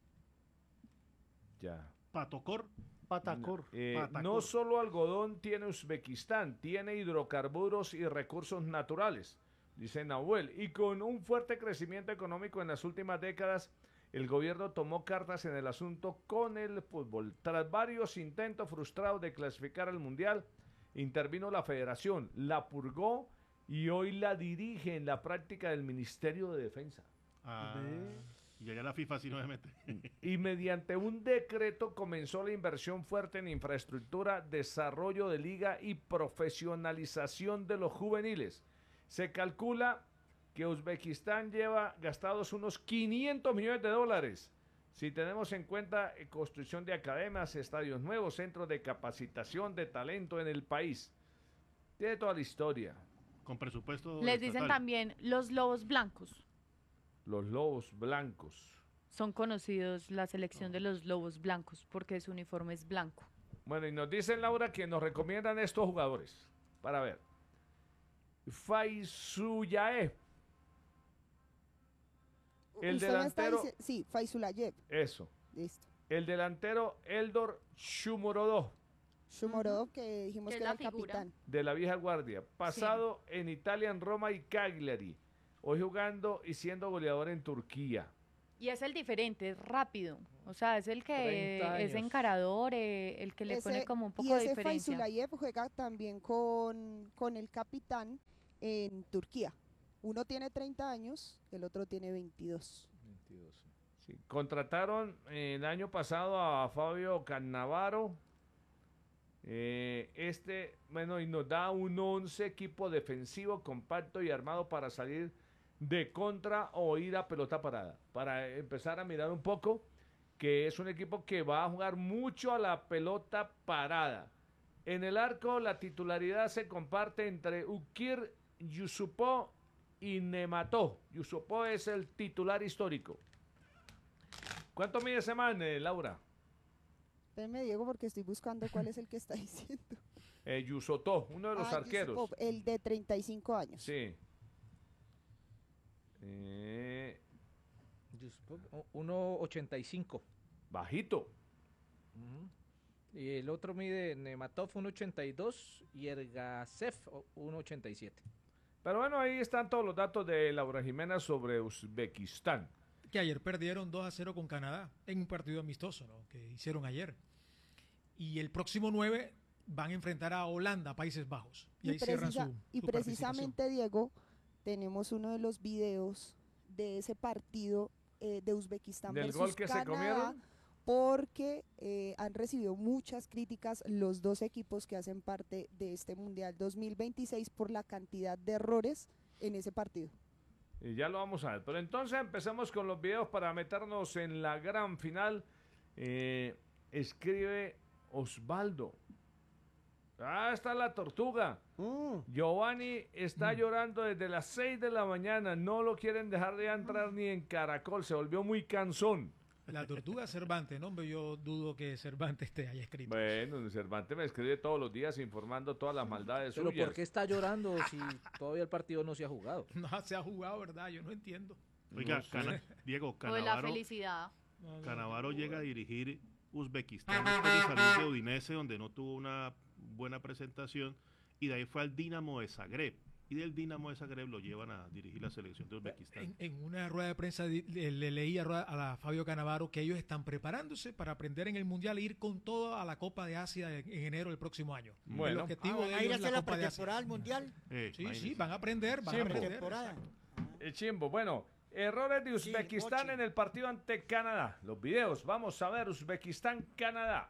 Ya. Patocor. Patacor. Eh, Patacor. no solo algodón tiene Uzbekistán, tiene hidrocarburos y recursos naturales, dice Nahuel. Y con un fuerte crecimiento económico en las últimas décadas, el gobierno tomó cartas en el asunto con el fútbol. Tras varios intentos frustrados de clasificar al Mundial, intervino la federación, la purgó y hoy la dirige en la práctica del Ministerio de Defensa. Ah, y allá la FIFA sí no se mete. Y mediante un decreto comenzó la inversión fuerte en infraestructura, desarrollo de liga y profesionalización de los juveniles. Se calcula que Uzbekistán lleva gastados unos quinientos millones de dólares. Si tenemos en cuenta eh, construcción de academias, estadios nuevos, centros de capacitación de talento en el país. Tiene toda la historia. Con presupuesto Les dicen estatal. también los lobos blancos. Los lobos blancos. Son conocidos la selección de los lobos blancos porque su uniforme es blanco. Bueno, y nos dicen, Laura, que nos recomiendan estos jugadores. Para ver. Faisuyae. El Usted me está delantero. dice- sí, Faisulayev. Eso. Listo. El delantero Eldor Shumorodó. Shomurodov, que dijimos Que que, es era la el figura. capitán. De la vieja guardia. Pasado en Italia, en Roma y Cagliari. Hoy jugando y siendo goleador en Turquía. Y es el diferente, es rápido. O sea, es el que treinta es años. encarador, eh, el que le Ese- pone como un y poco de ese diferencia. Faizulayev juega también con, con el capitán en Turquía. Uno tiene treinta años, el otro tiene veintidós. Sí, contrataron eh, el año pasado a Fabio Cannavaro. Eh, este, bueno, y nos da un once equipo defensivo, compacto y armado para salir de contra o ir a pelota parada. Para empezar a mirar un poco, que es un equipo que va a jugar mucho a la pelota parada. En el arco, la titularidad se comparte entre Ukir, Yusupó y Nemató. Yusupó es el titular histórico. ¿Cuánto mide ese man, eh, Laura? Espérenme, Diego, porque estoy buscando cuál es el que está diciendo. Eh, Yusotó, uno de los Ah, arqueros. Yusupov, el de treinta y cinco años. Sí. Eh, Yusupov, uno ochenta y cinco. bajito. Y el otro mide Nematov uno ochenta y dos y Ergasev uno ochenta y siete. Pero bueno, ahí están todos los datos de Laura Jimena sobre Uzbekistán. Que ayer perdieron dos a cero con Canadá en un partido amistoso, ¿no? Que hicieron ayer. Y el próximo nueve van a enfrentar a Holanda, Países Bajos. Y, Y, ahí cierran precisa- su, y su precisamente, Diego, tenemos uno de los videos de ese partido eh, de Uzbekistán ¿Del versus gol que se Canadá, comieron? porque eh, han recibido muchas críticas los dos equipos que hacen parte de este Mundial dos mil veintiséis por la cantidad de errores en ese partido. Y ya lo vamos a ver. Pero entonces empecemos con los videos para meternos en la gran final. Eh, escribe Osvaldo. Ah, está la tortuga. Giovanni está llorando desde las seis de la mañana. No lo quieren dejar de entrar ni en Caracol. Se volvió muy cansón. La tortuga Cervantes, ¿no? Hombre, yo dudo que Cervantes te haya escrito. Bueno, Cervantes me escribe todos los días informando todas las maldades Pero suyas. ¿por qué está llorando si todavía el partido no se ha jugado? No se ha jugado, ¿verdad? Yo no entiendo. Oiga, No sé. Cana- Diego, O de la Canavaro, felicidad. No, no, Canavaro llega a dirigir Uzbekistán después de salir de Udinese, donde no tuvo una buena presentación, y de ahí fue al Dinamo de Zagreb. Y del Dinamo de Zagreb lo llevan a dirigir la selección de Uzbekistán. En, en una rueda de prensa di- le, le leí a, rueda- a la Fabio Cannavaro que ellos están preparándose para aprender en el Mundial e ir con todo a la Copa de Asia en, en enero del próximo año. Bueno. el objetivo Ah, de ¿van a ir ellos a es la hacer la Copa de Asia. pretemporada al Mundial? Eh, Sí, imagínese. sí, van a aprender, van Sí, a aprender. Pretemporada. El chimbo. Bueno, errores de Uzbekistán Mochi. en el partido ante Canadá. Los videos, vamos a ver Uzbekistán-Canadá.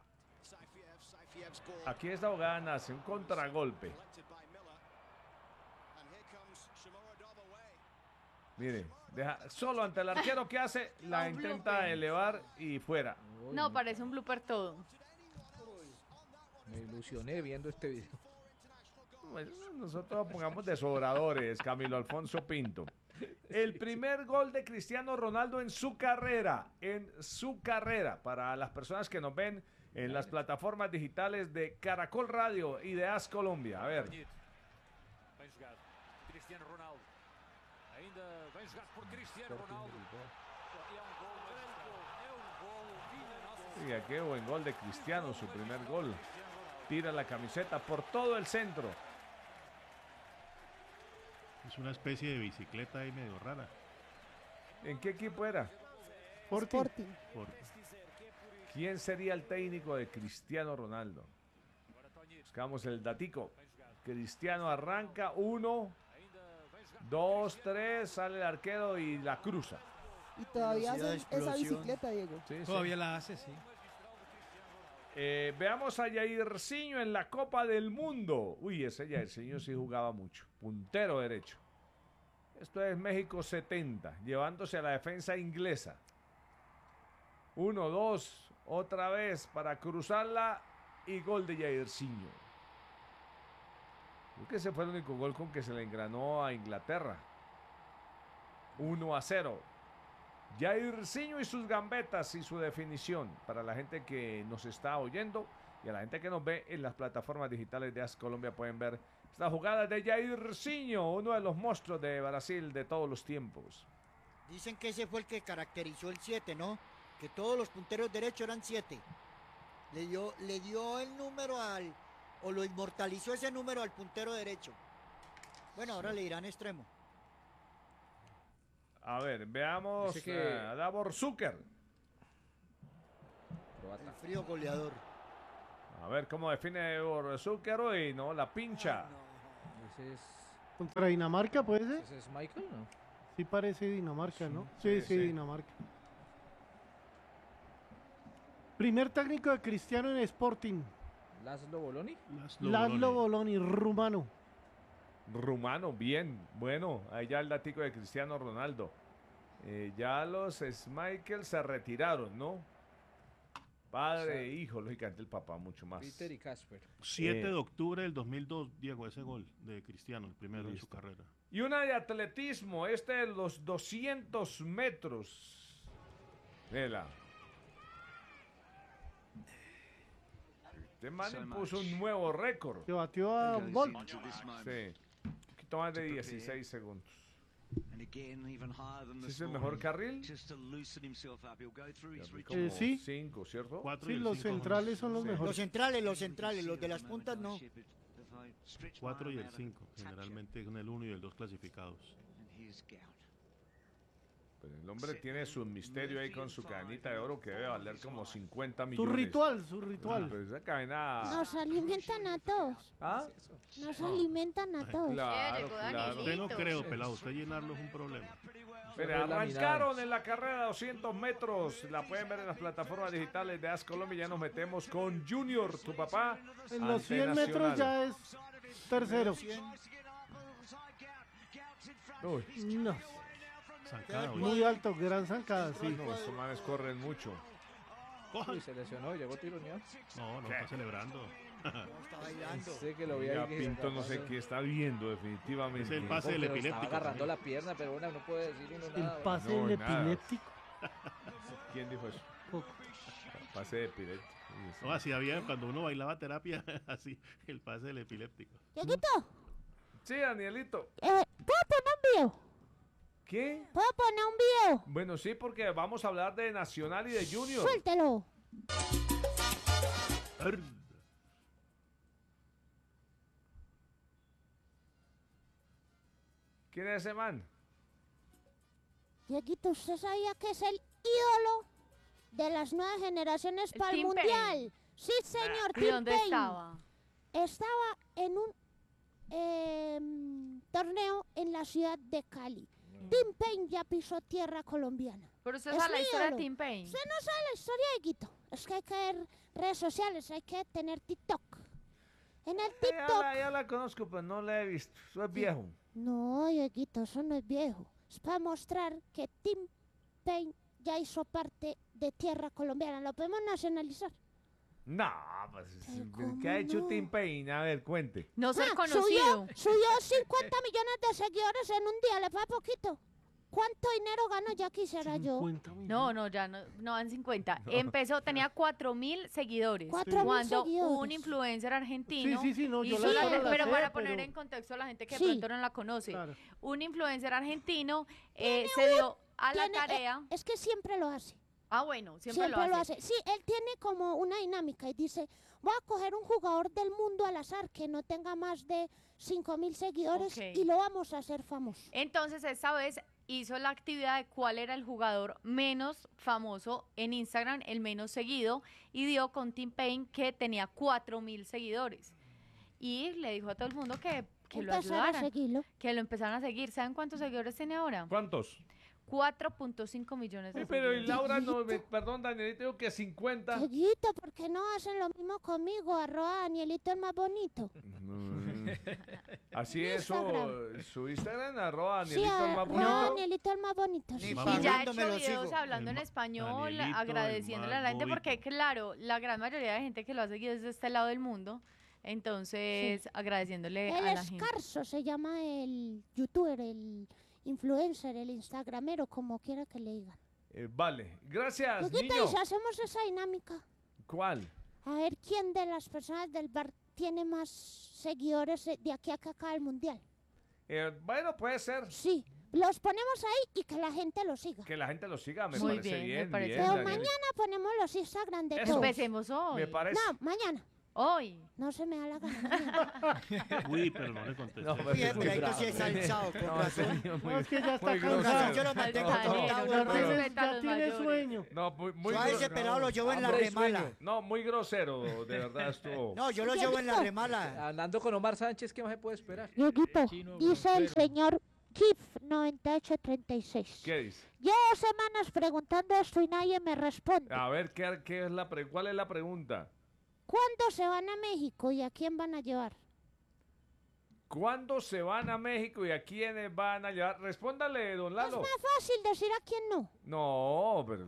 Aquí esta jugada nace, un contragolpe. Mire, deja, solo ante el arquero que hace, la intenta elevar y fuera. No, parece un blooper todo. Me ilusioné viendo este video. Pues, nosotros pongamos desobradores, Camilo Alfonso Pinto. El primer gol de Cristiano Ronaldo en su carrera, en su carrera, para las personas que nos ven en las plataformas digitales de Caracol Radio y de As Colombia. A ver. Bem jogado. Cristiano Ronaldo. Ainda bem jogado por Cristiano Ronaldo. É um gol, é um gol. Oiga, qué buen gol de Cristiano, su primer gol. Tira la camiseta por todo el centro. Es una especie de bicicleta ahí medio rara. ¿En qué equipo era? Sporting. Por- ¿Quién sería el técnico de Cristiano Ronaldo? Buscamos el datico. Cristiano arranca, uno, dos, tres, sale el arquero y la cruza. Y todavía Velocidad de hacen esa explosión. bicicleta, Diego. Sí, sí. Todavía la hace, sí. Eh, veamos a Jairzinho en la Copa del Mundo. Uy, ese Jairzinho sí jugaba mucho. Puntero derecho. Esto es México setenta, llevándose a la defensa inglesa. Uno, dos, otra vez para cruzarla y gol de Jairzinho. Creo que ese fue el único gol con que se le engranó a Inglaterra. uno a cero. Jairzinho y sus gambetas y su definición para la gente que nos está oyendo y a la gente que nos ve en las plataformas digitales de As Colombia pueden ver esta jugada de Jairzinho, uno de los monstruos de Brasil de todos los tiempos. Dicen que ese fue el que caracterizó el siete, ¿no? Que todos los punteros derechos eran siete. Le dio, le dio el número al, o lo inmortalizó ese número al puntero derecho. Bueno, ahora le dirán extremo. A ver, veamos Dice que- a Davor Zucker. El frío goleador. A ver cómo define Davor Zucker hoy, ¿no? La pincha. Ese es, Contra Dinamarca, ¿puede ser? ese es Michael, ¿no? Sí parece Dinamarca, ¿no? Sí, sí, sí, sí. Dinamarca. Primer técnico de Cristiano en Sporting. Laszlo Boloni. Laszlo Laszlo Boloni. Boloni, rumano. Rumano, bien. Bueno, ahí ya el datico de Cristiano Ronaldo. Eh, ya los Schmeichel se retiraron, ¿no? Padre e hijo, lógicamente el papá mucho más. Peter y Casper. siete Eh, de octubre del dos mil dos, Diego, ese gol de Cristiano, el primero en su Listo. carrera. Y una de atletismo, este de los doscientos metros. Vela. Este man impuso un nuevo récord. Que batió a Bolt. Sí, un poquito más de dieciséis segundos. ¿Ese es el mejor carril? Eh, sí. cinco, ¿cierto? Cuatro Sí, y el los cinco son- centrales son los sí. Los mejores. centrales, los centrales, los de las puntas no. Cuatro y el cinco, generalmente con el uno y el dos clasificados. Pero el hombre tiene su misterio ahí con su cadenita de oro que debe valer como cincuenta Su millones. ritual, su ritual. Pero esa cadena... Nos alimentan a todos. ¿Ah? Nos alimentan a todos. Claro, llegó claro. Danielito. Usted no creo, pelado, usted llenarlo es un problema. Pero arrancaron en la carrera de doscientos metros. La pueden ver en las plataformas digitales de As Colombia. Ya nos metemos con Junior, tu papá. En los ante cien metros Nacional. ya es tercero. Uy, No, Zancada, hoy. muy alto, gran zancada, sí. no, estos manes corren mucho. Uy, se lesionó, llegó tironeado. No, no, está celebrando. Está bailando. Sé que lo vi Ya ahí. que Pinto no sé pasó. qué está viendo definitivamente. Es el pase del Pero epiléptico. Estaba agarrando también. la pierna, pero bueno, no puede decir uno El nada. pase No, del nada. epiléptico. ¿Quién dijo eso? Poco. Pase de epiléptico. No, así había cuando uno bailaba terapia, así, el pase del epiléptico. Dieguito, Sí, Danielito. eh, ¿puedo poner un video? ¿Qué? ¿Puedo poner un video? Bueno, sí, porque vamos a hablar de Nacional y de Junior. Suéltelo. Arr. ¿Quién es ese man? Dieguito, ¿usted sabía que es el ídolo de las nuevas generaciones El para el Tim mundial? Payne. Sí, señor, ¿Y Tim dónde Payne. estaba? Estaba en un em, torneo en la ciudad de Cali. Tim Payne ya pisó tierra colombiana. Pero usted Es sabe la mi historia de ídolo. Tim Payne. Usted no sabe la historia, Dieguito. Es que hay que ver redes sociales, hay que tener TikTok. En el Ya TikTok... la, ya la conozco, pero no la he visto. Eso es viejo. No, Dieguito, eso no es viejo. Es para mostrar que Tim Payne ya hizo parte de tierra colombiana. Lo podemos nacionalizar. No, pues, Pero ¿cómo ¿qué ha hecho no? Tim Payne? A ver, cuente. No ser Ah, conocido. Subió, subió cincuenta millones de seguidores en un día, le fue a poquito. ¿Cuánto dinero gano ya quisiera yo? cincuenta millones. No, no, ya no, no van cincuenta. Empezó, tenía cuatro mil seguidores. Cuatro mil Cuando seguidores. un influencer argentino. Sí, sí, sí, no, yo hizo la- la- yo la pero sé, para poner pero- en contexto a la gente que Sí. de pronto no la conoce. Claro. Un influencer argentino eh, se dio a la Tiene- tarea. eh, es que siempre lo hace. Ah, bueno, siempre, Siempre, lo, hace. Sí, él tiene como una dinámica y dice, voy a coger un jugador del mundo al azar que no tenga más de cinco mil seguidores Ok. y lo vamos a hacer famoso. Entonces, esta vez hizo la actividad de cuál era el jugador menos famoso en Instagram, el menos seguido, y dio con Tim Payne que tenía cuatro mil seguidores. Y le dijo a todo el mundo que, que lo Empezar a ayudaran, seguirlo. que lo empezaran a seguir. ¿Saben cuántos seguidores tiene ahora? ¿Cuántos? cuatro punto cinco millones de Sí, pero y seguidores. Laura, no, me- perdón, Danielito, digo que cincuenta. Dieguito, ¿por qué no hacen lo mismo conmigo? Arroba Danielito el más bonito. Mm. Así es su, Instagram. su Instagram, arroba Sí, Danielito el más arroba bonito. Danielito el más bonito. sí. Ni Y pa' ya ha hablando me hecho lo videos sigo. hablando El en ma- español, Danielito, agradeciéndole a la el gente, más porque claro, la gran mayoría de gente que lo ha seguido es de este lado del mundo, entonces agradeciéndole El a la gente. Escarzo se llama el youtuber, el influencer, el instagramero, como quiera que le digan. Eh, vale, gracias, ¿Qué niño. tal si hacemos esa dinámica? ¿Cuál? A ver quién de las personas del bar tiene más seguidores de aquí a acá al mundial. Eh, bueno, puede ser. Sí, los ponemos ahí y que la gente los siga. Que la gente lo siga, me Muy parece bien, me bien. parece bien, Pero Daniel. mañana ponemos los Instagram de Eso. todos. Empecemos hoy. Me parece. No, mañana. Hoy. No se me da la gana. mañana. Uy, pero no le contesté. No, pero- Fíjate, muy ahí bravo. sí es alzado, con No, razón. ese niño muy- No, es que ya está muy Con cansado. razón yo lo mantengo Altanero, contado, no Ya hermano. tiene, respeta a ya los tiene mayores. sueño. No, muy, muy Yo a ese gro- pelado lo llevo en la Hambre, remala. sueño. No, muy grosero, de verdad estuvo. No, yo lo llevo en la remala. Andando con Omar Sánchez, ¿qué más se puede esperar? Dieguito, dice el señor Kif noventa y ocho treinta y seis. ¿Qué dice? Llevo semanas preguntando esto y nadie me responde. A ver, ¿qué, qué es la pre- ¿cuál es la pregunta? ¿Cuándo se van a México y a quién van a llevar? ¿Cuándo se van a México y a quiénes van a llevar? Respóndale, don Es Lalo. más fácil decir a quién no. No, pero...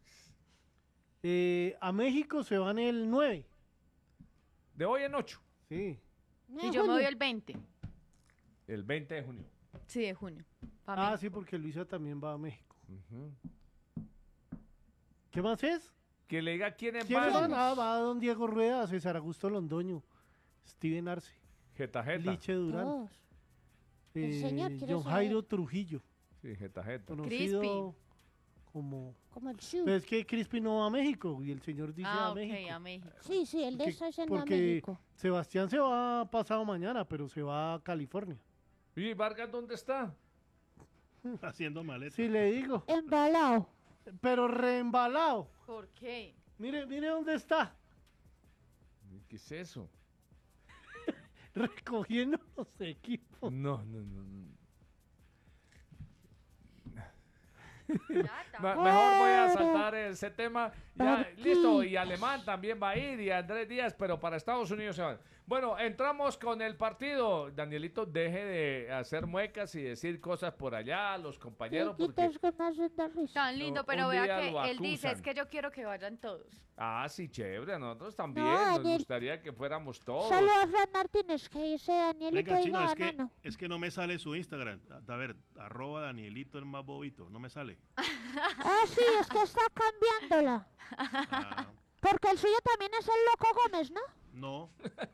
Eh, a México se van el nueve. De hoy en ocho. Sí. Y yo me voy el veinte. El veinte de junio. Sí, de junio. Pa' Ah, México. sí, porque Luisa también va a México. Ujú. ¿Qué más es? Que le diga quiénes ¿Quién van. van? Ah, va don Diego Rueda, César Augusto Londoño, Steven Arce, Jeta, jeta. Liche Durán, Todos. El eh, señor quiere John saber. Jairo Trujillo, Sí, jeta, jeta. conocido Crispy. como... Como el Shu. Pero es que Crispy no va a México y el señor dice Ah, a ok, México. a México. Sí, sí, el de Que- eso es en porque México. Sebastián se va pasado mañana, pero se va a California. ¿Y Vargas dónde está? Haciendo maleta. Sí, le digo. Embalado. Pero reembalado. ¿Por qué? Mire, mire dónde está. ¿Qué es eso? Recogiendo los equipos. No, no, no. no. Ya está. Me- mejor voy a saltar ese tema. Ya, Marquis. listo, y Alemán también va a ir, y Andrés Díaz, pero para Estados Unidos se van. Bueno, entramos con el partido. Danielito, deje de hacer muecas y decir cosas por allá a los compañeros, porque... Chiquitos que me hacen dar risa. Tan lindo, Un pero día vea lo que él dice, acusan. es que yo quiero que vayan todos. Ah, sí, chévere, a nosotros también, No, nos Daniel. gustaría que fuéramos todos. Solo a Fran Martínez que dice Danielito Venga, y Chino, es que, banano. es que no me sale su Instagram. A, a ver, arroba Danielito el más bobito. No me sale. Ah, sí, es que está cambiándola. Ah, Porque el suyo también es el Loco Gómez, ¿no? no.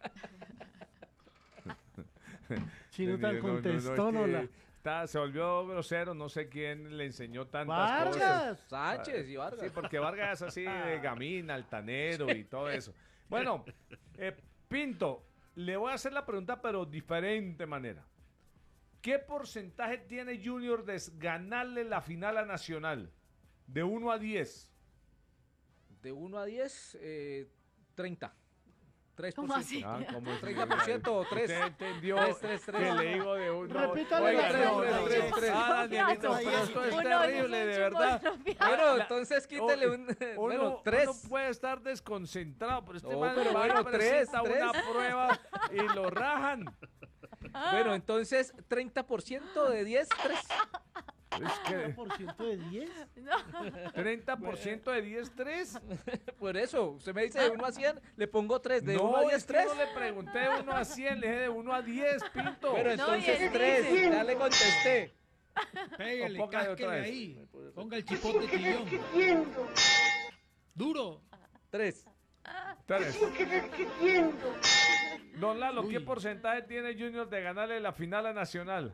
Chino tan No, no, no, es contestón, que hola. está- se volvió grosero, no sé quién le enseñó tantas cosas. Vargas. Sánchez y Vargas. Sí, porque Vargas es así de gamín, altanero y todo eso. Bueno, eh, Pinto, le voy a hacer la pregunta, pero diferente manera. ¿Qué porcentaje tiene Junior de ganarle la final a Nacional? De uno a diez. De uno a diez, eh, treinta. tres por ¿Cómo ciento. así? Ah, ¿cómo es? treinta por ciento o tres. Usted entendió Tres, tres, tres. que le digo de uno. Repítale Oiga, la tres, pregunta. tres, tres, tres. Ah, Danielito, Ahí pero es. esto es Uno, terrible, de mucho verdad. por Bueno, La- entonces quítele un... Uno, bueno, tres. uno puede estar desconcentrado, pero este No, man pero va y bueno, presenta tres, una tres. prueba y lo rajan. Bueno, entonces treinta por ciento de diez, tres. Es que ¿por ciento de diez? treinta por ciento de diez, tres. Por eso, usted me dice de uno a cien, le pongo tres. De No, uno a diez, es que tres. no le pregunté de uno a cien, le dije de uno a diez, Pinto. Bueno, No, y entonces él tres. dice- Ya le contesté. Pégale, O póngale otra cásquele vez. ahí. Ponga el chipote chillón. Duro. Tres. Tres. Don Lalo, ¿qué Uy. porcentaje tiene Junior de ganarle la final a Nacional?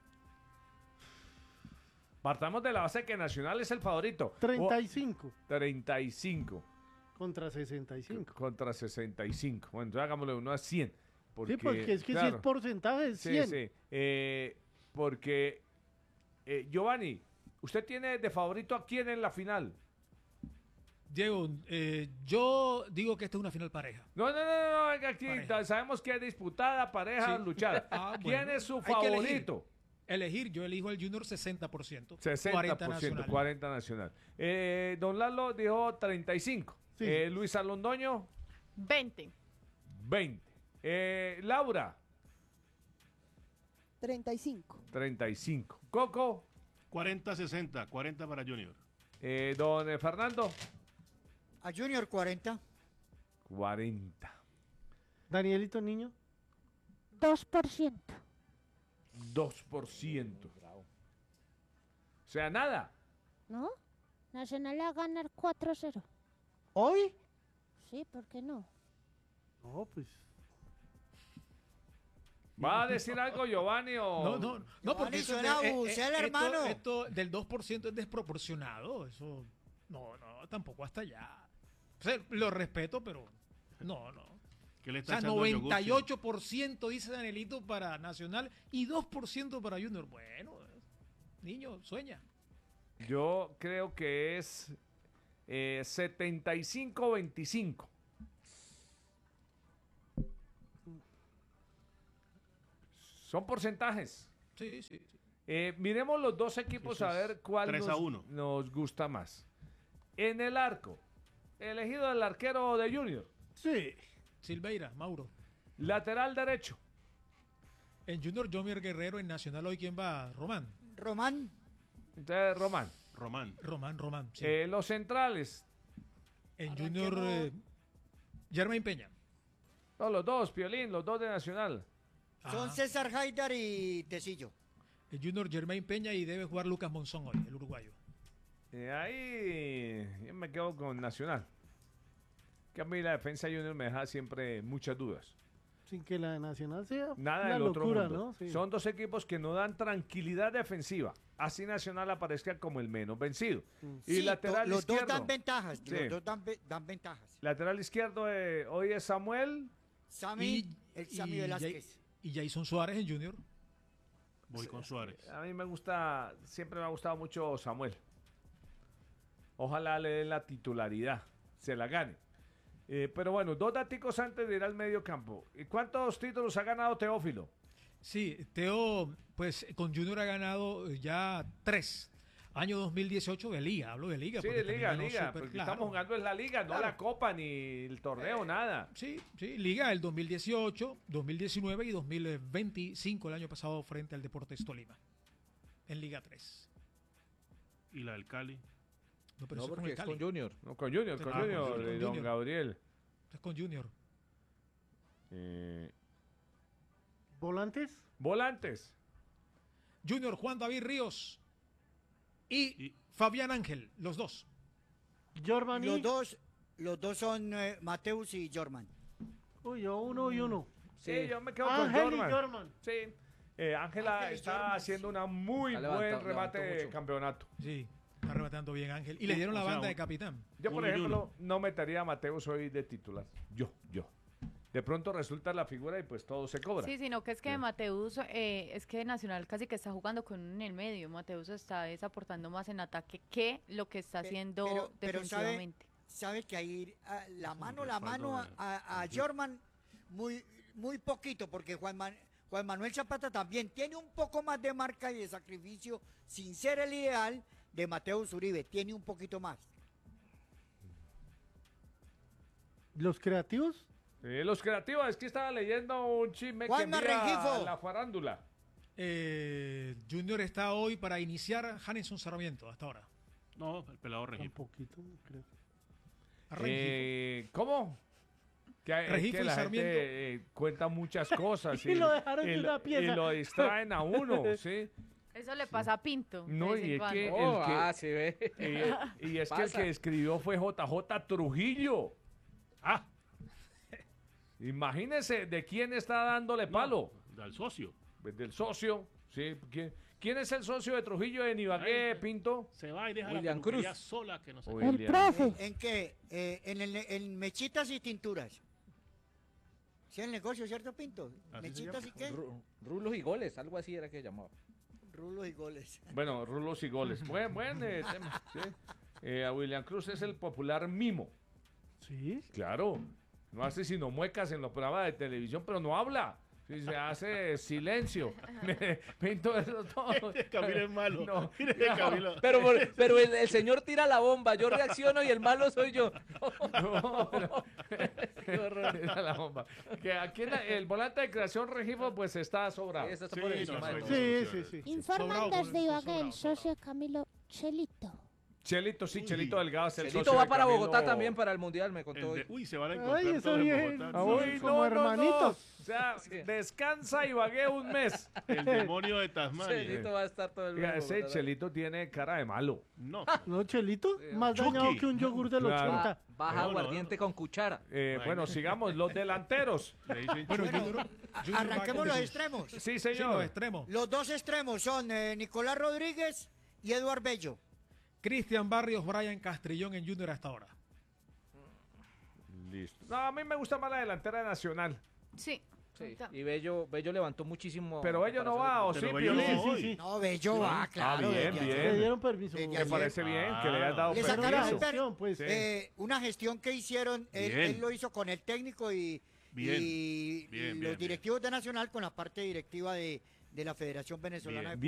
Partamos de la base que Nacional es el favorito. treinta y cinco Oh, treinta y cinco contra sesenta y cinco. contra sesenta y cinco. Bueno, entonces hagámosle uno a cien. Porque, Sí, porque es que si claro, es porcentaje es sí, cien. sí. Eh, porque, eh, Giovanni, ¿usted tiene de favorito a quién en la final? Diego, eh, yo digo que esta es una final pareja. No, no, no, no, no, venga aquí. Pareja. Sabemos que es disputada, pareja, Sí. luchada. Ah, ¿Quién bueno. es su Hay que elegir. favorito? Elegir, yo elijo al Junior sesenta por ciento. sesenta cuarenta por ciento, Nacional. cuarenta Nacional. Eh, don Lalo dijo treinta y cinco. Sí. Eh, Luis Alondoño, veinte. veinte. Eh, Laura, treinta y cinco. treinta y cinco. Coco, cuarenta sesenta. cuarenta para Junior. eh, don eh, Fernando, A Junior cuarenta. cuarenta. Danielito Niño, dos por ciento. dos por ciento. O sea, nada. ¿No? Nacional va a ganar cuatro cero. ¿hoy? Sí, ¿por qué no? No, pues ¿Va a decir algo Giovanni o...? No, no, no, porque eso suena es de- eh, bucel, eh, hermano. Esto, esto del dos por ciento es desproporcionado. Eso, no, no, tampoco hasta allá. O sea, lo respeto, pero no, no. ¿Qué le O está sea, echando noventa y yogur, ocho por ciento dice Danielito para Nacional y dos por ciento para Junior. Bueno, niño, sueña. Yo creo que es eh, setenta y cinco veinticinco. Son porcentajes. Sí, sí, sí. Eh, miremos los dos equipos Eso a es ver cuál tres a nos, uno. nos gusta más. En el arco, elegido el arquero de Junior. Sí. Silveira, Mauro. Lateral derecho. En Junior, Jomier Guerrero. En Nacional, hoy, ¿quién va? Román. Román. Entonces, Román. Román. Román, Román. Sí. Eh, los centrales. en Arranquemos. Junior, eh, Germain Peña. No, los dos, Piolín, los dos de Nacional. Son Ajá. César Haidar y Tecillo. El Junior, Germain Peña, y debe jugar Lucas Monzón hoy, el uruguayo. Eh, ahí yo me quedo con Nacional. Que a mí la defensa Junior me deja siempre muchas dudas. Sin que la de Nacional sea Nada una del otro locura, mundo. ¿no? Sí. Son dos equipos que no dan tranquilidad defensiva. Así Nacional aparezca como el menos vencido. Y Sí, lateral to- los izquierdo. dos dan ventajas. Sí. Los dos dan, ve- dan ventajas. Lateral izquierdo eh, hoy es Samuel. Sammy, el Sammy y Velázquez. Ja- y Jason Suárez en Junior. Voy con Suárez. A mí me gusta, siempre me ha gustado mucho Samuel. Ojalá le den la titularidad, se la gane. Eh, pero bueno, dos daticos antes de ir al medio campo. ¿Y cuántos títulos ha ganado Teófilo? Sí, Teo, pues con Junior ha ganado eh, ya tres. Año dos mil dieciocho de Liga, hablo de Liga. Sí, porque de Liga, también ganó Liga. Super- Porque claro. estamos jugando en la Liga, no Claro. la Copa ni el torneo, nada. Sí, sí, Liga el dos mil dieciocho, dos mil diecinueve y dos mil veinticinco el año pasado frente al Deportes Tolima. En Liga tres. Y la del Cali. No, pero No, eso es con porque el es Cali. con Junior. No, con Junior, con Ah, Junior, con de Don Junior. Gabriel. Eso es con Junior. Eh, ¿Volantes? volantes. Junior, Juan David Ríos y, Y- Fabián Ángel, los dos. Jorman y... Los dos, los dos son eh, Mateus y Jorman. Uy, yo uno y uno. Sí, yo me quedo con Ángel y Jorman. Jorman. Sí. Eh, Ángela Ángel y está Jorman, haciendo una muy Está buen levantando- remate levantó de mucho. campeonato. Sí, está rematando bien Ángel. Y le dieron O la sea, banda un- de capitán. Yo, por Uno y ejemplo, no metería a Mateus hoy de titular. Yo, yo. De pronto resulta la figura y pues todo se cobra. Sí, sino que es que Mateus, eh, es que Nacional casi que está jugando con uno en el medio. Mateus está desaportando más en ataque que lo que está Pe- haciendo pero- pero sabe- defensivamente. Sabe que ahí ah, la mano, un la respaldo mano a, de- a, a de- Jorman muy, muy poquito, porque Juan, Man- Juan Manuel Zapata también tiene un poco más de marca y de sacrificio, sin ser el ideal de Mateus Uribe, tiene un poquito más. ¿Los creativos? Eh, los creativos, es que estaba leyendo un chisme que Juanma mira Rengifo. la farándula. Eh, Junior está hoy para iniciar Janeson Sarmiento hasta ahora. No, el pelado Un Regifo. poquito, creo. A Rengifo. Eh, ¿Cómo? Que, hay- Regifo que y la Sarmiento. gente eh, cuenta muchas cosas Y lo dejaron y de lo- una pieza. y lo distraen a uno, ¿sí? Eso le pasa a Pinto. de No, vez y en es que- cuando. Oh, el que- ah, se ve. Y, y es que el Pasa. que escribió fue J J Trujillo. Ah, Imagínese de quién está dándole palo. del socio. Pues del socio. ¿Sí? ¿Quién, quién es el socio de Trujillo en Ibagué, Ay, Pinto? Se va y deja William la peluquería Cruz. sola que no se... William. El profe. ¿En qué? Eh, en, el, en mechitas y tinturas. ¿Sí el negocio, cierto, Pinto? Así se Mechitas y qué? Ru- Rulos y goles, algo así era que llamaba. Rulos y goles. Bueno, rulos y goles. Buen, buen eh, tema. ¿Sí? Eh, a William Cruz es el popular mimo. Sí. Claro. No hace sino muecas en los programas de televisión, pero no habla. Sí, se hace silencio. Pinto eso todo. Camilo es malo. No, Mire que no. Camilo- Pero, por- pero el, el señor tira la bomba, yo reacciono y el malo soy yo. No, pero- Era la bomba. Que aquí en la- el volante de creación Regifo pues está sobrado. Esta está Sí, por no, encima de no, todo. Sí, sí, sí. Informan Sobrado, desde sobrado, Ibagué el sobrado. socio Camilo Chelito. Chelito, sí, Chelito Delgado es el Chelito socio va de para Camilo. Bogotá también para el Mundial, me contó El hoy. de- uy, se van a encontrar Ay, eso todos en bien. Bogotá. Ah, bueno. Uy, como hermanitos. O sea, descansa y vaguea un mes. El demonio de Tasmania. Chelito va a estar todo el Oiga, mes en ese Bogotá. Chelito tiene cara de malo. No. No, Chelito, más Chucky. dañado que un yogur del Claro. ochenta. Baja No, no, aguardiente con cuchara. Eh, bueno, sigamos, los delanteros. Le dicen Bueno, Chucky. Junior, Junior Arranquemos va los con- extremos. Sí, Sí, los señor. extremos. Los dos extremos son eh, Nicolás Rodríguez y Eduard Bello. Cristian Barrios, Brian Castrillón en Junior hasta ahora. Listo. No, a mí me gusta más la delantera de Nacional. Sí. Sí, y Bello, Bello levantó muchísimo. Pero Bello no va, ¿o sí, Pero Bello no Piolín? va Sí, hoy. sí. No, Bello va, claro. bien, desde bien. ayer. Le dieron permiso. Desde Me ayer. parece bien que le Ah. hayas dado Le Pero sacaron la permiso. gestión, pues. Sí. Eh, una gestión que hicieron, él, Bien. él lo hizo con el técnico y, Bien. y Bien, los bien, directivos de Nacional con la parte directiva de, de la Federación Venezolana Bien, de